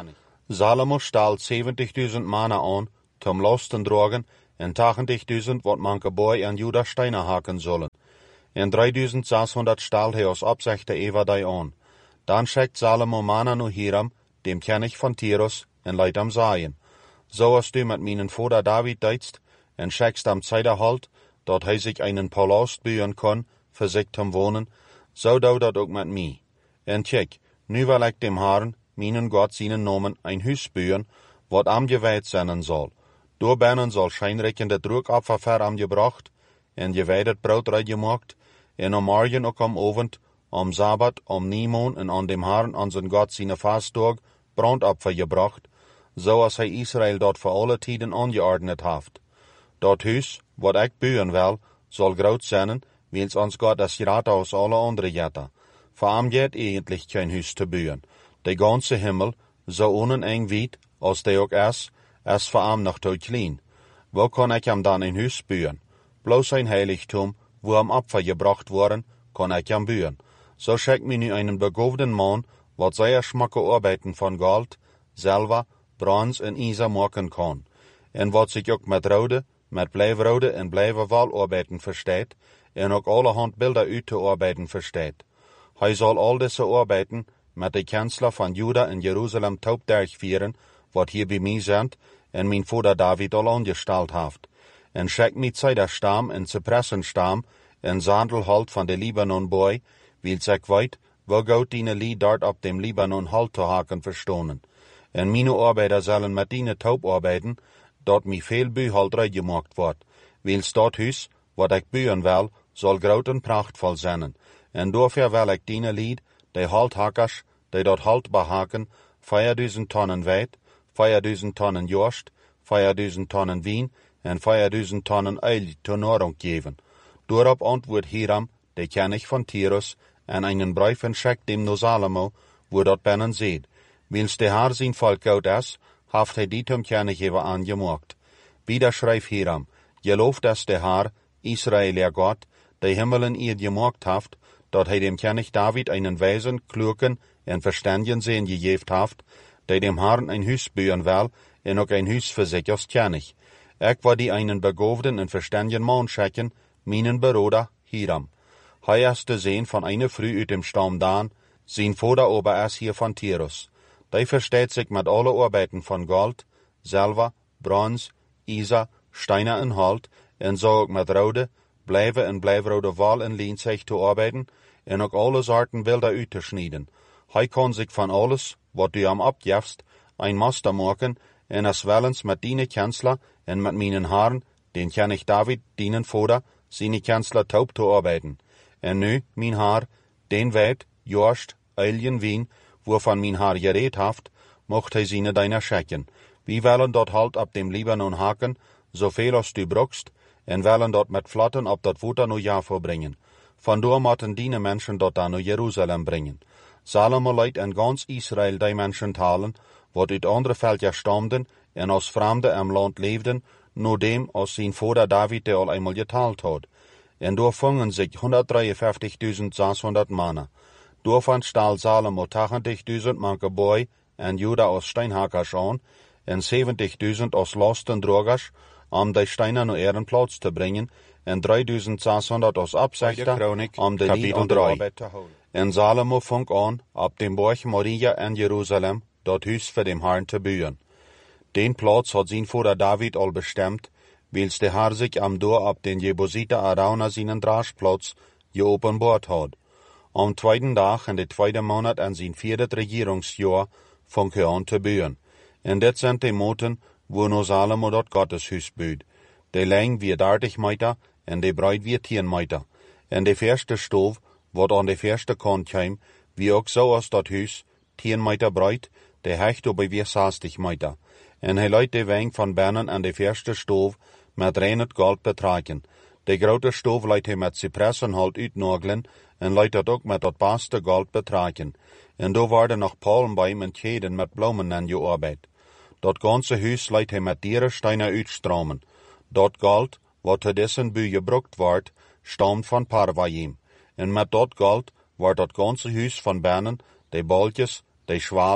Salomo stahl zeventigduizend mannen aan, zum Lasten dragen, en tachtigduizend wat manke boy en Juda steiner haken zullen. En drieduizend zeshonderd stahl hij als opzichte Eva die aan. Dan schickt Salomo mannen naar Hiram, dem König von Tyrus, en leidt am Sagen. So als du mit meinen Vater David deitst, en schickst am Zeiderhalt, dort hij sich einen Palast bauen kann, für sich zum Wohnen, so dau dat ook mit mir. En tjek, nu will ich dem Herrn, meinen Gott seinen Namen, ein Hus bauen, wat am geweiht sein soll. Door binnen soll scheinreikende Druckopfer ver am gebracht, en geweidet Brot reingemaakt, en am Morgen ook am Abend, am Sabbat, am Niemon en an dem Herrn, an zijn Gott seine Fastdag, Brandopfer gebracht, so als hij Israel dort voor alle tiden angeordnet haft. Dat Hus, wat ik bauen will, soll groot zijn, wils ons Gott das Rat aus alle andere Jätter. Voor am geht eigentlich kein Hus te bauen. De ganze Himmel, so uneneng weit, als de ook is, is voor am nog te klein. Wo kan ik hem dan een Hus bauen? Bloos ein Heiligtum, wo am Opfer gebracht worden, kan ik hem bauen. So schickt mir nu einen begoften Mann, wat sehr schmacke Arbeiten von Gold, Silber, Bronze en Isa maken kann. En wat sich ook met rode, met blijvrode en blijverwalarbeiten versteht, en ook allerhand Bilder uit te arbeiten versteht. Hij zal al deze arbeiten met de kansler van Juda en Jeruzalem taub durchführen, wat hier bij mij zijn, en mijn vader David al angestalt haft. En schickt mij Zeiderstam en Zypressenstam en Sandelhalt van de Libanon boy, wil zich weet, wo gout die Lied dort op dem Libanon halt te haken verstonen. En meine Arbeiter sollen met die taub arbeiten, dat mi veel buhalterij gemaakt wordt. Wils dat huis, wat ik bouwen wil, zal groot en prachtvol zijn. En daarvoor wil ik die Lied, die halthakkers, die dat halt behaken, vierduizend tonnen weit, vierduizend tonnen jorst, vierduizend tonnen wien en vierduizend tonnen eil zur Nahrung geven. Daarop antwoord Hiram, de König von Tyrus, en einen Brief en schickt dem no Salomo, wo dat binnen seht. Wils de Haar zijn volk goud is, haft hij die zum König even angemaakt. Wieder schrijf Hiram, gelooft es de Haar, Israel ihr Gott, de Himmelen ihr gemaakt haft, dat hij dem König David einen weisen, klugen en verständigen Sehen gegeft haft, de dem Herrn ein Hus bauen will, en ook ein Hus für sich als König. Ik war die einen begoften en verständigen Mann schicken, meinen Bruder Hiram. Hij is de Sehen von einer Früh uit dem Stamm Dan, sein Vater aber is hier von Tyrus. Die versteht sich mit alle Arbeiten von Gold, Silber, Bronze, Isa, Steiner en Halt, en so ook met rode, blijven en blijvrode wal en leenzig te arbeiten, en ook alle soorten Bilder uit te schneiden. Hij kan zich van alles, wat du am abjefst, ein Master maken, en es wellens met die Kanzler en met meinen Haaren, den König David, dienen Vater, seine Kanzler taub te arbeiten. En nu, mijn Haar, den weit, jorst, eiljen wien, wovon mein Haar gereed haft, mocht hij seine deiner schicken. Wir wollen dort halt ab dem Libanon haken, zoveel als du brauchst, en wollen dort met Flotten op dat Water naar Jaffa brengen. Van door moeten die Menschen dort dan naar Jeruzalem brengen. Salomo leidt en ganz Israel die Menschen talen, wat uit andere Völker stamden en als Fremde im Land leefden, nur dem als zijn Vater David der al einmal getalt had. En door vangen zich honderddrieënvijftigduizend zeshonderd mannen. Daarvan staal Salomo tachtigduizend manke boy en Juda als steinhakkers aan, en zeventigduizend als lastendragers, om de steinen naar ihren plaats te brengen, en drieduizend zeshonderd als opzichter, om de lied aan de arbeid te houden. En Salomo vang aan, op dem Berg Moria en Jeruzalem, dat huis voor dem Herrn te bouwen. Den plaats had zijn vader David al bestemd, wils de Herr zich am door op den Jebusiter Arauna seinen Draschplatz geopenbaard had. Am tweeden dag in de tweede maand en zijn vierde regeringsjahr vang hij aan te bouwen. En dit zijn de moten, wo no Salomo dat Gotteshuis bouwt. De leng wie dertig meter en de breid wie tien meter. En de verste stoof, wat aan de verste kant kwam, wie ook zo als dat huis, tien meter breed, de hecht op wie zestig meter. En hij leidt de weng van binnen aan de verste stoof met rein goud betraken. De grote stoof leidt hij met cypressenhout uitnagelen en leidt dat ook met dat beste goud betraken. En daar worden nog palmboom en keden met bloemen aan gearbeid. Dat ganze huis leidt hij met dierensteinen uitstromen. Dat goud, wat te dessen bu gebruikt wordt, stamt van Parvayim. En met dat goud wordt dat ganze huis van binnen, de balkjes, de schwalen,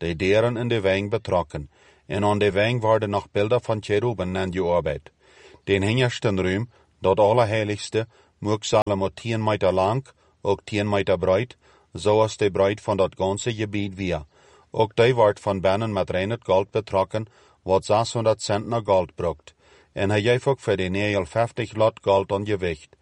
de deren in de weng betrokken, en aan de weng worden nog beelden van cheruben aangearbeidt. Den hingersten ruim, dat allerheiligste, moog Salomo tien meter lang, ook tien meter breed, zoals de breed van dat ganze gebied weer. Ook die wordt van binnen met reinet goud betrokken, wat zeshonderd cent naar goud brugt. En hij geeft ook voor de negenenvijftig lot goud aan gewicht.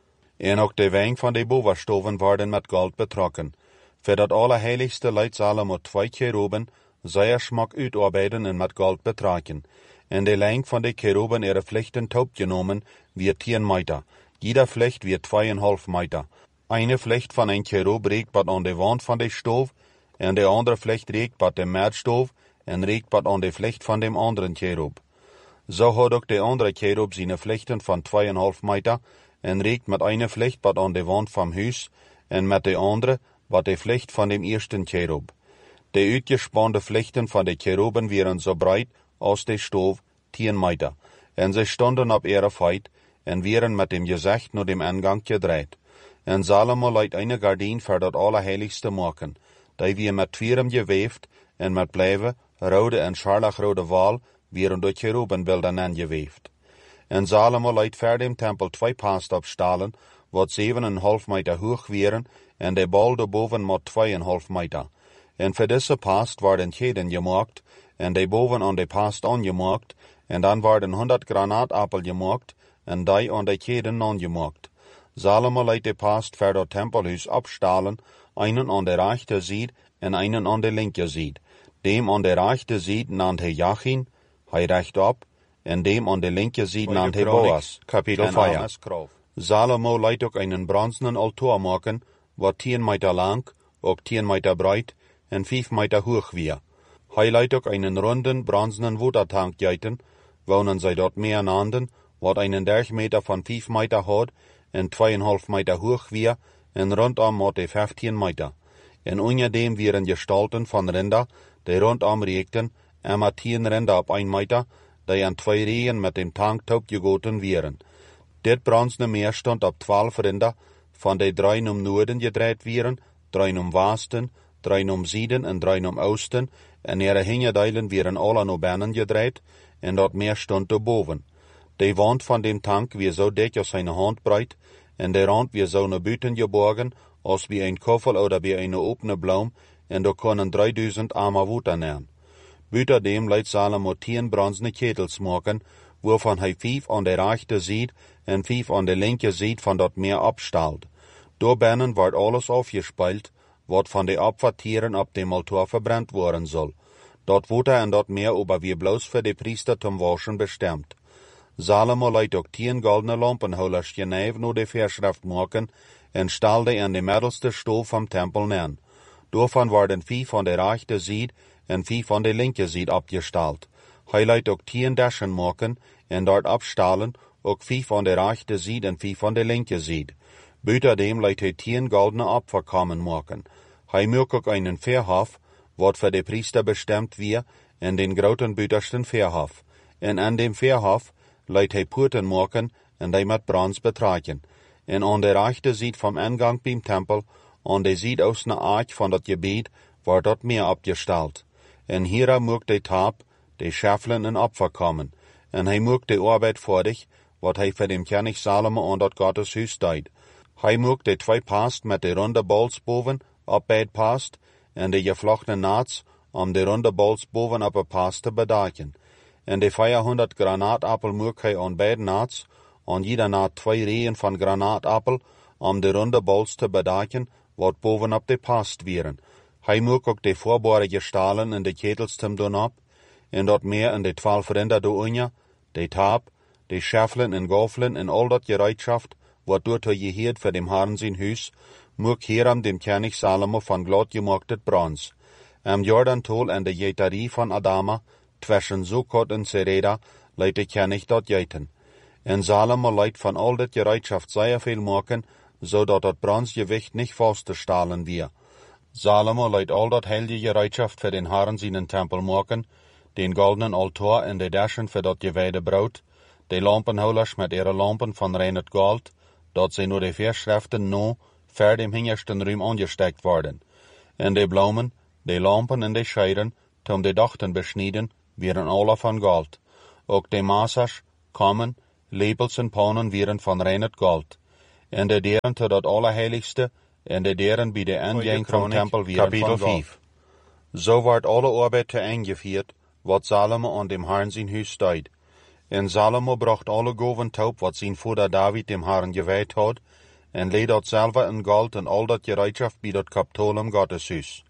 En ook de weng van de bovenstoven worden met goud betrokken. Voor dat allerheiligste leidt Salomo twee cheruben, zeer smak uitarbeiden en met goud betrokken. En de lengte van de cheruben ihre vlechten taubgenomen wird tien meter. Jeder Vlecht wird zweieinhalb meter. Eine Vlecht van een cherub reikt wat aan de wand van de stoof, en de andere vlecht reikt wat de meerdstoof, en reikt wat aan de vlecht van dem anderen cherub. Zo had ook de andere cherub zijn vlechten van zweieinhalb meter, en reikt met eine vlecht wat aan de wand van huis, en met de andere wat de vlecht van dem eersten cherub. De uitgespande vlechten van de cheruben waren zo breed als de stoof, tien meter, en ze stonden op ihre feit, en waren met dem gezicht naar dem Eingang gedreht. En Salomo leidt eine gardien voor dat allerheiligste maken, die wir met twierem geweeft, en met blijven, rode en scharlachrode wal, waren door cherubenbeelden aangeweeft. En Salomo leidt voor dem tempel twee past op stalen, wat zevenenhalf meter hoog waren, en de bal daarboven met tweeënhalf meter. En voor deze past worden cheden gemaakt, en de boven aan de past aangemaakt, en dan worden honderd granaatappel gemaakt, en die aan de cheden aangemaakt. Salomo leidt de past voor dat tempelhuis opstalen, einen aan de rechte zijde en einen aan de linker zijde. Dem aan de rechte zijde naant hij Jachin, hij rechtop, en dem aan de linker zijde naant hij Boas. Kapitel vier. Salomo leidt ook einen bronzenen altaar maken, wat tien meter lang, ook tien meter breed, en vijf meter hoog weer. Hij leidt ook einen runden bronzenen watertank geiten, wonen zij dort meer nanden, wat einen dertig meter van vijf meter had, en tweeënhalf meter hoog weer, en rondom moet hij vijftien meter. En onder dem waren gestalten van rinder, die rondom reekten, en met tien rinder op een meter, die aan twee rijen met dem tank taubgegoten waren. Dit bronzene meer stond op twaalf rinder, van de drei om noorden gedreid waren, drei om westen, drei om zuiden en drei om oosten, en ihre hingedeilen waren alle naar binnen gedreid, en dat meer stond erboven. De wand van dem tank weer zo dik als een handbreed, en de rand weer zo naar buiten geborgen, als wie een koffer oder wie een opene bloem, en daar konden drieduizend armer water nemen. Buiten dem leidt Salomo tien bronzene ketels maken, waarvan hij vijf aan de rechte zijde en vijf aan de linker zijde van dat meer opstalt. Daarbinnen wordt alles afgespeeld, wat van de opfertieren op dem altaar verbrannt worden zal. Dat water en dat meer aber weer bloos voor de priester zum waschen bestemd. Salomo leidt ook tien goldene lampenhouders genijf naar de verschrift maken, en stal die aan de middelste stoel van tempel neer. Daarvan worden vijf aan de rechte zijde en vijf aan de linker zijde opgestald. Hij leidt ook tien daschen maken, en dort opstalen, ook vijf aan de rechte zijde en vijf aan de linker zijde. Buiten dem leidt hij tien goldene opferkamen maken. Hij maakt ook einen Verhof, wat voor de priester bestemd weer, en den groten buitensten Verhof. En aan dem Verhof leidt hij poorten maken, en die met brons betraken. En aan de rechte zijde vom Eingang beim Tempel, aan de zuidoostene aard van dat gebied, wordt dat meer opgesteld. En hiera mocht de taap, de scheffelen en opfer komen. En hij mocht de arbeid voordig, wat hij voor dem König Salomo aan dat Gotteshuis deed. Hij mocht de twee past met de runde bols boven, op beid past, en de gevlochtene naats, om de runde bols boven op een past te bedaken. En de vierhonderd granaatappel mocht hij aan beide naats, aan jeder naad twee rijen van granaatappel, om de runde bols te bedaken, wat bovenop de past waren. Hij mocht ook de voorborige stalen en de ketels te doen op, en dat meer en de twaalf rinder doorunja, de taap, de scheffelen en gofelen en al dat gereedschaft, wat door te geheerd voor dem Herrn zijn huis, mocht hierom dem König Salomo van glad gemaaktet brons. Am Jordantol en de jeterie van Adama, zwischen Sukkot en Sereda, leidt de König dat jeten. En Salomo leidt van al dat gereedschaft zeer veel maken, zodat dat bronsgewicht niet vast te stalen weer. Salomo leidt al dat heilige gereedschaft voor den Herrn zijn tempel maken, den goldenen altaar en de daschen voor dat gewijde brood, de lampenhouders met ihre lampen van reinet gold, dat zij door de verschriften no ver dem hingersten ruim angesteckt worden, en de bloemen, De lampen en de scheiden, tom de dachten besneden, waren alle van goud. Ook de massas, kammen, lepels en pannen waren van reinet goud. En de deuren tot het Allerheiligste, en de deuren bij de ingang van tempel waren van goud. Zo werd alle arbeid te eingevierd, wat Salomo aan dem Herrn zijn huis deed. En Salomo bracht alle goven taub, wat zijn vader David dem Herrn gewijd had, en leed dat zelve in goud en al dat gereedschap bij dat Kapitolium Gotteshuis.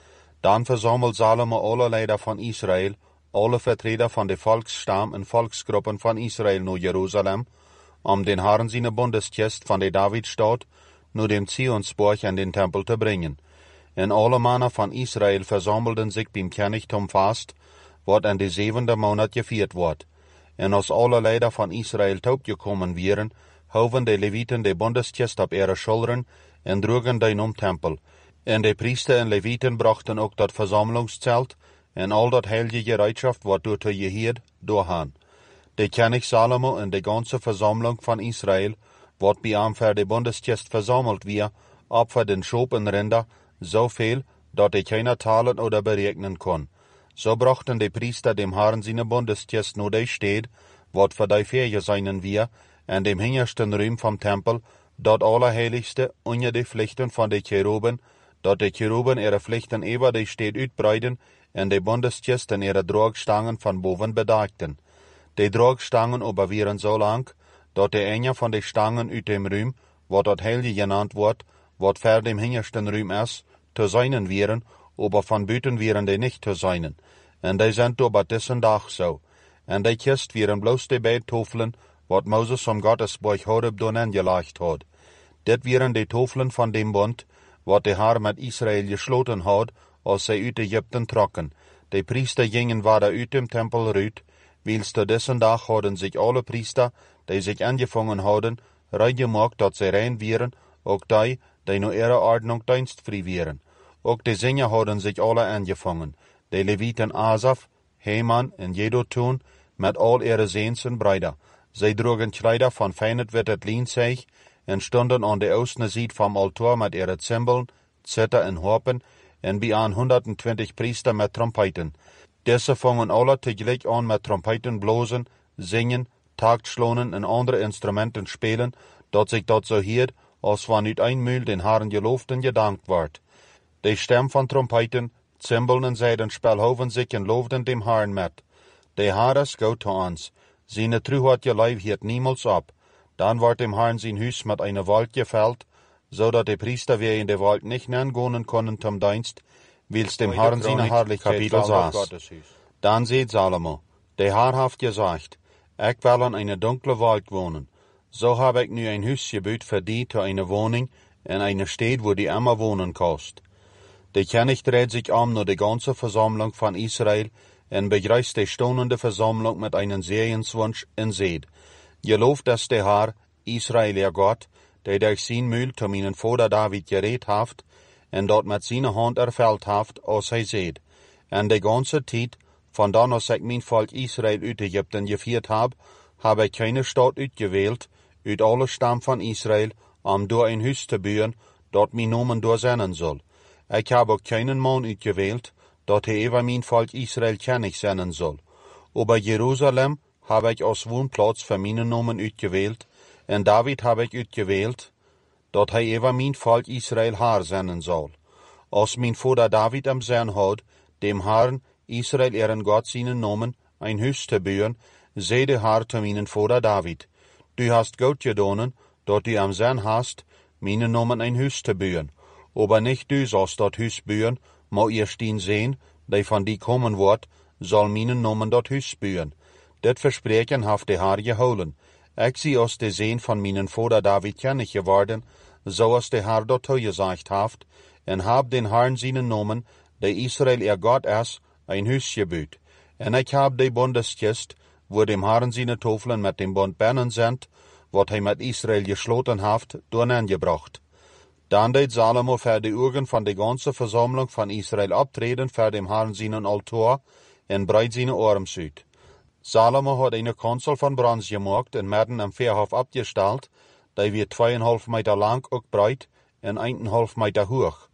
Dan verzamelt Salomo alle leider van Israël, alle vertreter van de volksstam en volksgroepen van Israël naar Jeruzalem, om den Herrn zijn bundeskist van de Davidstad naar dem Zionsborg en den Tempel te brengen. En alle mannen van Israël versammelden zich beim Königtum vast, wat in de zevende maand gevierd wordt. En als alle leider van Israël taub gekommen waren, houden de Levieten de bundeskist op ihre schulteren en droegen den om Tempel. En de priester en Levieten brachten ook dat versammelingszelt en al dat heilige gereedschap wat door te geheerd doorgaan. De König Salomo en de ganze Versammlung van Israël, wat bij hem voor de bundeskist verzameld weer, op voor den Schop en Rinder, zoveel, dat de keiner talen oder berekenen kon. So brachten de priester dem Herrn seine bundeskist naar de stad, wat voor de Ferien seinen wir, en dem hingersten Ruim vom Tempel, dat Allerheiligste, onder de Pflichten van de Cheruben, dat de Cheruben ihre Pflichten über de stad uitbreiden, en de bundeskist en ihre Dragstangen van boven bedaakten. De Dragstangen aber waren so lang, dat de ene van de Stangen uit dem Ruim, wat dat heilige genannt wordt, wat ver dem hingersten Ruim is, te seinen wären, aber van buiten wären de nicht te seinen. En die sind aber diesen Dag so. En de kist wären bloß de beid Tofelen, wat Moses vom Gottesborg Horeb doen angelegt had. Dit wären de Tofelen van dem Bund, wat de Herr met Israël gesloten had, als zij uit Egypten trokken. De priester gingen waar uit dem Tempel ruit, wils te diesen Dag hadden zich alle priester, die zich angefangen hadden, reingemaakt dat zij rein wären, ook die, die naar ihre Ordnung dienstvrij wären. Ook de Singer hadden zich alle angefangen, de Levieten Asaf, Heman en Jeduthun, met al ihre Seens en Brüder. Zij droegen Kleider van feinet wittet Lienzeug en stonden aan de oostene zijde vom Altar met ihre Zimbeln, Zither en Harpen en bij aan honderdtwintig priester met trompeten. Deze vangen alle tegelijk aan met trompeten blozen, zingen, taktschlonen en andere instrumenten spelen, dat zich dat zo hiert, als van uit een muil den Herrn geloofd en gedankt wordt. De stem van trompeten, Zimbeln en Zeidenspel hoven zich en loofden dem Herrn met. De Herr is goed te ons. Seine Truheit geleif hiert niemals ab. Dan wordt dem Herrn zijn huis met eine Wald geveld, zodat de priester weer in de Wald nicht neergonen konnen zum Dienst, wils dem Herrn seine Herrlichkeit versaß. Dan seht Salomo, der Herr haft gesagt, ich will in eine dunkle Wald wohnen. So habe ich nu ein Hus gebaut für die zu eine Wohnung in eine Stadt, wo die immer wohnen kost. Der König dreht sich um nur die ganze Versammlung von Israel en begrüßt die stonende Versammlung mit einem Sehenswunsch en seht. Gelooft dass der Herr, Israel ihr Gott, der durch sein Mühl zu meinen Vater David geredet haft, en dort mit seiner Hand erfällt haft, als hij seht. En de ganze Zeit, von dann als ich mein Volk Israel uit Ägypten geführt hab, habe ich keine Stadt uitgewählt, uit alle Stamm von Israel, um door ein Hus te bauen, dort mein Namen durchsennen soll. Ich habe auch keinen Mann uitgewählt, dat hij über mein Volk Israel König sein soll. Aber Jerusalem habe ich als Wohnplatz für meinen Namen uitgewählt, en David habe ich uitgewählt, dat hij über mein Volk Israel Herr sein soll. Als mein Vater David am Sein hat, dem Herrn Israel ihren Gott seinen Namen ein Hus te bauen, sei der Herr zu meinen Vater David. Du hast gut gedonen, dat du am Sein hast, meinen Namen ein Hus te bauen. Aber nicht du sollst dat Hus bauen, maar eerst dien sehen, die van die kommen wordt, zal meinen Namen dat Hus bauen. Dit verspreken haft de Herr gehouden. Ik zie als de Seen van meinen Vater David kennig geworden, zoals de Herr dat toegesagt haft, en hab den Herrn seinen Namen, der Israel ihr Gott is, ein Hus gebaut. En ik hab de Bundeskist, wo dem Herrn seine Tofelen mit dem Bund bennen sind, wat hij met Israel geschloten haft, doorngebracht. Dan deed Salomo voor de ogen van de ganze Versammlung van Israel optreden voor dem Herrn seinen Altar en breid seine Arms uit. Salomo had eine Kanzel van Brons gemaakt en midden am Voorhof abgesteld, die weer tweeënhalf meter lang ook breit en eineinhalf meter hoog.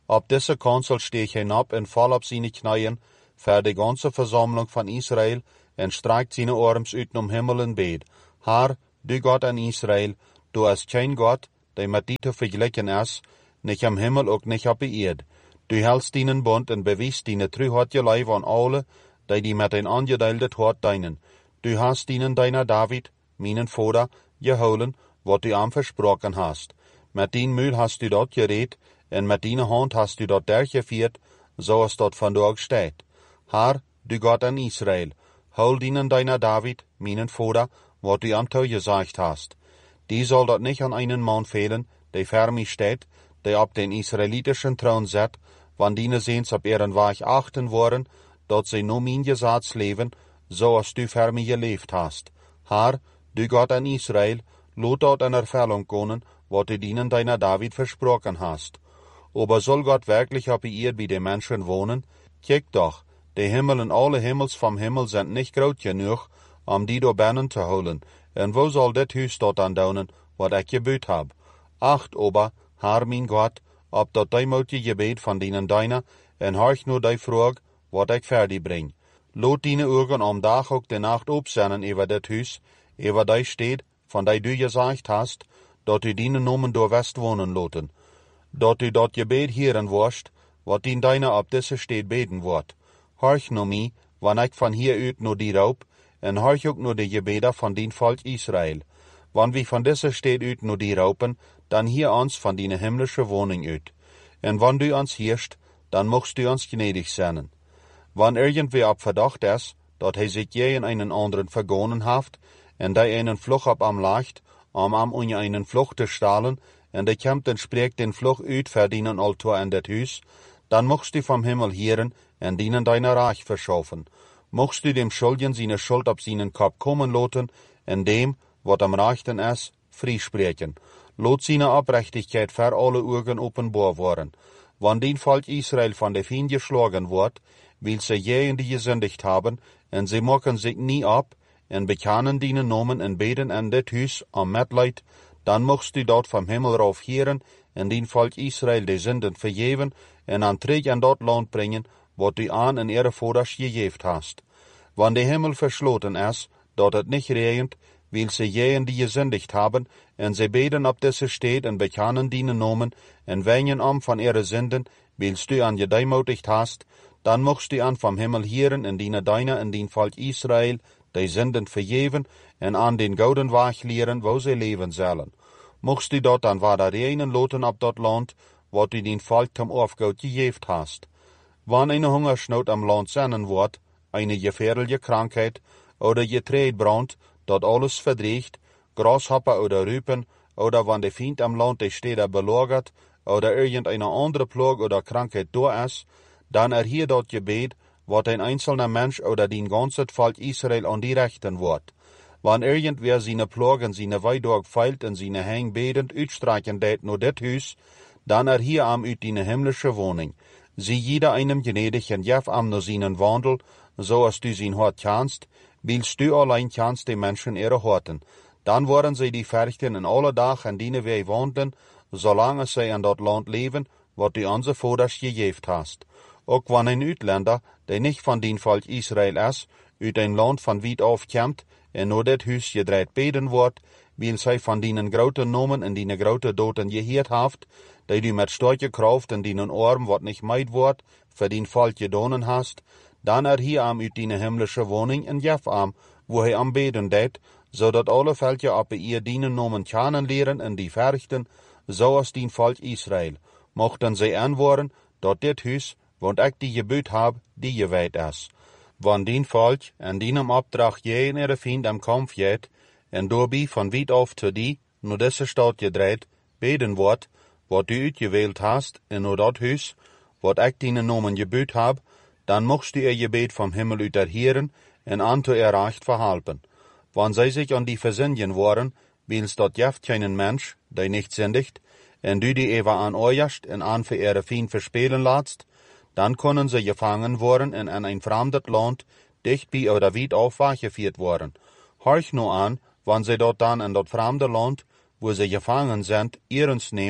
Op diese Konsul steeg hinab en val op zijn knieën, voor de ganze Versammlung van Israël, en streikt zijn arms uit om Himmel en bed. Haar, du Gott an Israël, du hast kein Gott, der mit dir te vergleichen is, nicht am Himmel ook nicht op de Erd. Du hältst deinen Bund en bewiest deine Treuheit je Leib an alle, die die met een aangedeelde hart dienen. Du hast dienen deiner David, meinen Vater, geholen, wat du am versprochen hast. Met dien Mühl hast du dort gereed, en met die Hand hast du dort durchgeführt, so es dort vandaag steht. Herr, du Gott an Israel, hol dienen deiner David, meinen Vater, wat du am Tau gesagt hast. Die soll dort nicht an einen Mann fehlen, der für mich steht, der auf den israelitischen Thron sitzt, wann die Sehns auf ihren Weg achten wollen, dort sie nur mein Gesetz leben, so als du für mich gelebt hast. Herr, du Gott an Israel, lot dort in Erfüllung kommen, wat du dienen deiner David versprochen hast. Aber soll Gott wirklich auf ihr wie die Menschen wohnen? Kijk doch, die Himmel und alle Himmels vom Himmel sind nicht groß genug, um die da binnen zu holen. En wo soll dit Huis dort dann daunen, wat ich gebüht hab? Acht aber, Herr mein Gott, ob dort die motie Gebet von denen deiner, en horch nur die Frage, wat ich fertig bring. Lot deine Augen am Tag auch die Nacht opsennen über dit Huis, über die steht, von die du gesagt hast, dort du deine Nomen do West wohnen loten. Dort du dort Gebet hören wirst, wat dien deiner ab diese steht beten wird. Horch nur mi, wann ich von hier uit nur die raub, en horch auch nur die Gebete von din Volk Israel. Wann wir von dieser steht uit nur die raupen, dann hier uns von deine himmlische Wohnung uit. En wann du uns hirst, dann mochst du uns gnädig sein. Wann irgendwer ab Verdacht ist, dort he sich je in einen anderen vergonnen haft, en der einen Fluch ab am Leicht, um am un einen Fluch zu stahlen, en der kämmt en spricht den Fluch uit für dienen Altor in det Hus, dann mochst du vom Himmel hören, en dienen deiner Reich verschaffen. Mochst du dem Schuldigen seine Schuld ab seinen Kopf kommen loten, en dem, wat am Rechten ist, friespreken. Lot seine Abrechtigkeit für alle Augen offenbar worden. Wann den Volk Israel von der Feind geschlagen wird, will sie je in die gesündigt haben, en sie machen sich nie ab, en bekennen dienen Namen en beten en det Hus am Mitleid, dann mochst du dort vom Himmel rauf hören, en den Volk Israel die Sünden vergeben, en an Träg an dort Land bringen, wat du an in ihre Vaters gegeben hast. Wann der Himmel verschloten ist, dort es nicht regnet, will sie je in die gesündigt haben, en sie beten ab diese steht en bekennen dienen Namen, en wengen am von ihre Sünden, willst du an gedeimutigt hast, dann mochst du an vom Himmel hören en diene deiner en den Volk Israel, die Sünden vergeben, en an den gouden Weg lehren, wo sie leben sollen. Mochst du dort dann wader reinen loten ab dort Land, wat du den Volk zum Aufgaut gegeben hast. Wann eine Hungersnot am Land sein wird, eine gefährliche Krankheit oder Getreidbrand, dort alles verdriecht, Grashopper oder Rüpen, oder wann der Feind am Land die Städte belagert, oder irgendeine andere Plage oder Krankheit da ist, dann erhielt dort Gebet, wat ein einzelner Mensch oder den ganzen Volk Israel an die Rechten wird. Wann irgendwer seine Plagen, seine Weidorg feilt und seine Hang betend uitstreichen deit nur det Hus, dann erhielt am ut die himmlische Wohnung. Sie jeder einem gnädig en jef am nur seinen Wandel, so als du sein Hort kannst, willst du allein kannst die Menschen ihre Horten. Dann waren sie die Ferchten in alle Dach an denen wir wandeln, solange sie an dort Land leben, wat du unser Vaters gegeben hast. Auch wann ein Utländer, der nicht von den Volk Israel ist, uit ein Land von weit auf kommt, en nur det Hus gedreht beten wird, will sie von denen groten Nomen en denen grote Doten gehört haft, die du mit starke Kraft in denen Arm wat nicht meid wird, für den Volk gedonen hast, dann er hier am uit dine himmlische Wohnung in Jef am, wo er am beten det, so dat alle Völker ab ihr dienen Nomen kennen lehren in die Verrichten, so als den Volk Israel. Mochten sie antworten, dort det Hus, want ich die gebüht hab, die geweiht ist. Wann den Volk en dienem Abtrag je in ihre Feind am Kampf jet, en dobi von weit auf zu die, nur diese Stadt gedreht, beten wird, wat du uitgewählt hast, in nur dat Hus, wat ich deinen Nomen gebüht hab, dann mochst du ihr Gebet vom Himmel ut erhieren, en anto ihr Recht verhalten. Wann sie sich an die versinnen waren, willst dort jeft keinen Mensch, der nicht sündigt, en du die Eva an euerst en an für ihre Feind verspielen latst, dann können sie gefangen worden und in ein fremdes Land, dicht bei oder weit auf weggeführt worden. Horch nur an, wann sie dort dann in dort fremde Land, wo sie gefangen sind, ihrens nehmen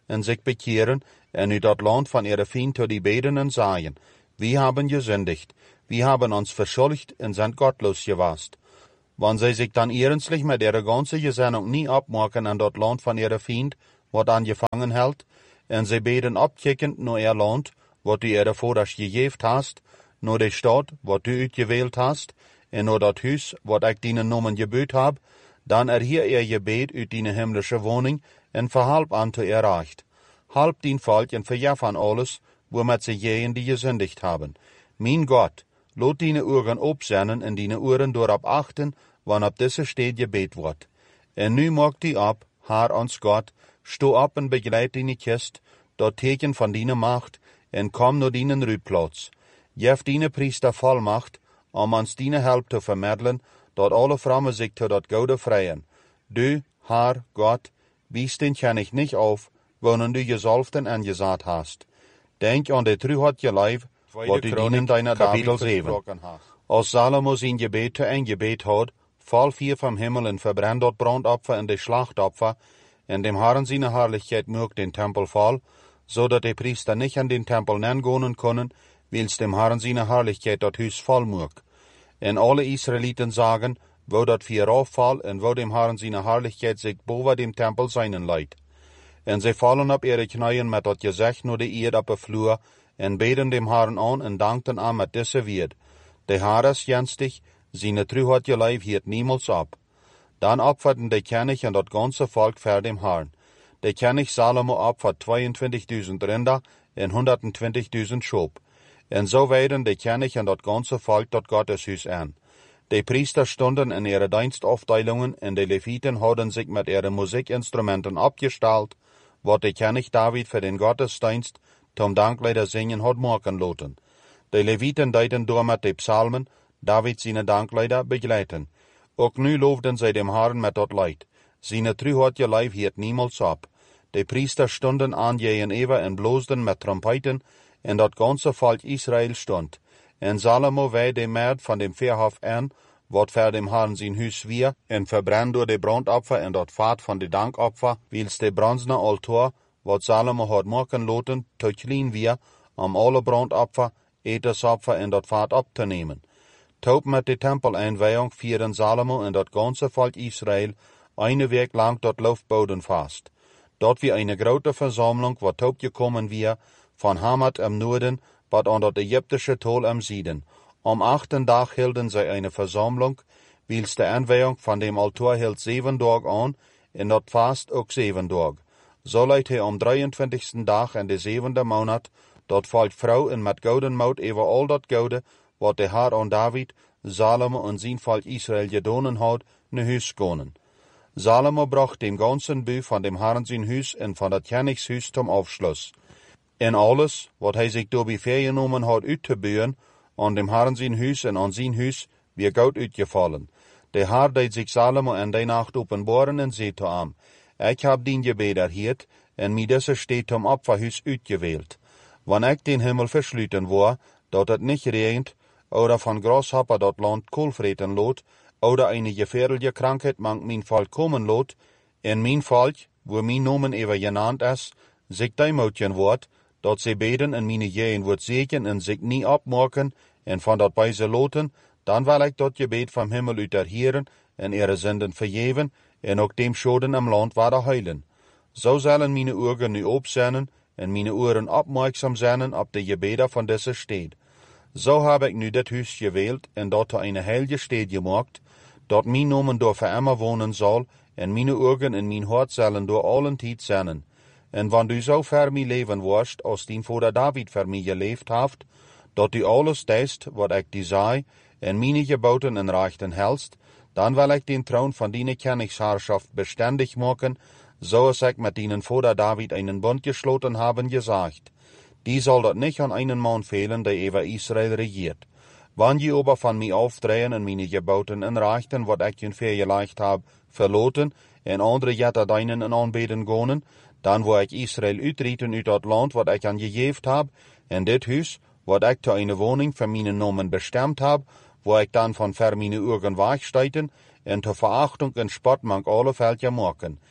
en zich bekehren, en u dat Land van ihre Feind tot die beden en sagen, wir haben gesündigt, wir haben uns verschuldigt en sind gottlos gewast. Wenn sie sich dann ernstlich mit ihrer ganzen Gesinnung nie abmachen an dat Land von ihrer Feind, wat angefangen hält, en sie beten abkickend nur ihr Land, wat du ihre Vaters gegeben hast, nur die Stadt, wat du utgewählt hast, en nur dat Hus, wat ich deinen Namen gebüht hab, dann erhier ihr Gebet ut deine himmlische Wohnung en verhalb an zu erreicht. Halb din Volk en verjaf an alles, womit sie jehen die gesündigt haben. Mein Gott, lot deine Ohren opsennen en deine Ohren dorab achten, wann ab diese steht Gebet wird. En nu mag die ab, Herr uns Gott, sto ab en begleit deine Kist, dort Teken von deine Macht, en komm nur deinen Rübplatz. Jef deine Priester Vollmacht, um uns deine Help zu vermitteln, dort alle Frauen sich zu dort Gode freien. Du, Herr Gott, wies den ich nicht auf, wonnen du gesalbten angesagt hast. Denk an die Trühatje Leib, wat du dienen deiner Kapitel sieben. Als Salomo sein Gebet zu ein Gebet hat, fall vier vom Himmel en verbrennt dort Brandopfer en de Schlachtopfer, en dem Herrn seine Herrlichkeit mögt den Tempel fall, so dat die Priester nicht an den Tempel nengehen können, wils dem Herrn seine Herrlichkeit dort Hus voll mögt. En alle Israeliten sagen, wo dat vier auffall en wo dem Herrn seine Herrlichkeit sich boven dem Tempel seinen leid. En sie fallen auf ihre Knien mit dat Gesicht nur die Erde auf der Flur, en beten dem Herrn an en dankten an mit diese Wied. Der Herr ist jenstig, seine Trühatje Leib hielt niemals ab. Dann opferten der König und dat ganze Volk vor dem Herrn. Der König Salomo opfert zweiundzwanzigtausend Rinder en hundertzwanzigtausend Schob. En so weiden der König und dat ganze Volk dat Gotteshuis an. Die Priester stunden in ihre Dienstaufteilungen en die Leviten hadden sich mit ihren Musikinstrumenten abgestellt, wat der König David für den Gottesdienst zum Danklieder singen hat machen lassen. Die Leviten deuten door mit den Psalmen David seine Danklieder begleiten. Ook nu loofden zij dem Herrn met dat Leid. Seine Trühatje Leib hielt niemals ab. Die Priester stunden an gegenüber en bloosden met Trompeten, en dat ganze Volk Israel stund. En Salomo wei de Mäd van dem Verhof an, wat ver dem Herrn sein Hus wir, en verbrennt door de Brandopfer en dat Vaat van de Dankopfer, wils de bronzene Altar, wat Salomo had maken laten, te klein wir, om alle Brandopfer, Etersopfer en dat Vaat op te nemen. Taub met de Tempeleinweihung vieren Salomo en dat ganze Volk Israel eine week lang dort Laufboden fast. Dort wie eine grote Versammlung, wat taub gekommen wir, von Hamat im Norden, wat an dat ägyptische Tol am Süden. Am achten Tag hielden sie eine Versammlung, wils de Einweihung von dem Altar hielt sieben Tag an, en dat Fast ook sieben Tag. So leidt hij am drieëntwintigsten Tag in de zevende Monat, dat valt vrouw en met gouden mout over al dat gouden, wat de Herr an David, Salomo en zijn volk Israel gedonen had, naar huis konen. Salomo bracht dem ganzen Buch von dem Herrn sein Hus en van dat Königshuis zum Aufschluss. En alles, wat hij zich door beviergenomen had uit te bouwen, an dem Herrn sein Hus en an zijn Hus, wie goud uitgevallen. De Herr deed zich Salomo en die Nacht openbaren en zei te hem, ik heb dien gebed erhiert, en mij deze steed zum Opferhuis uitgewählt. Wanneer ik den Himmel versluiten wou, dat het niet regent, oder van Grashopper dat Land koolvreten lot, oder eine gefährliche Krankheit mang mein Volk kommen lot, en mein Volk, wo mein Nomen ever genannt is, sich deimutjen wordt, dat sie beten en meine Jehen wordt zegen en sich nie abmaken, en van dat bij ze loten, dan wil ik dat gebed vom Himmel uit erhieren en ihre Sünden vergeven, en ook dem Schoden am Land werden heilen. So zullen meine Ogen nu opzennen, en meine Ohren opmerksam zijn op de gebeden van deze stad. So habe ich nu dit Huis gewählt en dat er eine heilige Stadt gemacht, dat mein Nomen door für immer wohnen soll, en meine Augen in mein Hart sollen door allen Tijd zijn. En wann du so ver mi leven warst, als dien Vater David ver mi geleefd haft, dat du alles deist, wat ik die zei, en meine geboten en rechten helst, dan wil ik den Thron van die Königsherrschaft beständig machen, so als ich mit ihnen Vater David einen Bund geschloten haben gesagt. Die soll dat nicht an einen Mann fehlen, der über Israel regiert. Wann je aber von mir aufdrehen en meine geboten en rechten, wat ik je vergeleicht hab, verloten, en andere jetter deinen en aanbeden gonen, dan wo ik Israel uitrieten uit dat land, wat ik aan gegeven hab, en dit huis, wat ik te eine woning voor mijn Nomen bestemd hab, wo ik dan van ver meine Urgen wegsteiten, en te Verachtung en Spott mang alle Völker maken.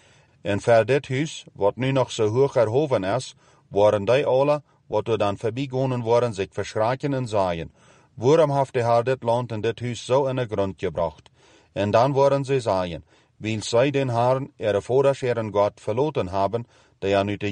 En voor dit huis, wat nu nog zo hoog erhoven is, waren die alle, wat er dan voorbijgonen waren, zich verschraken en zeien, waarom heeft de Heer dit land en dit huis zo in de grond gebracht? En dan waren ze zeien, weil zij den Herrn, ihre Vaters, ihren Gott, verloten haben, der ja nu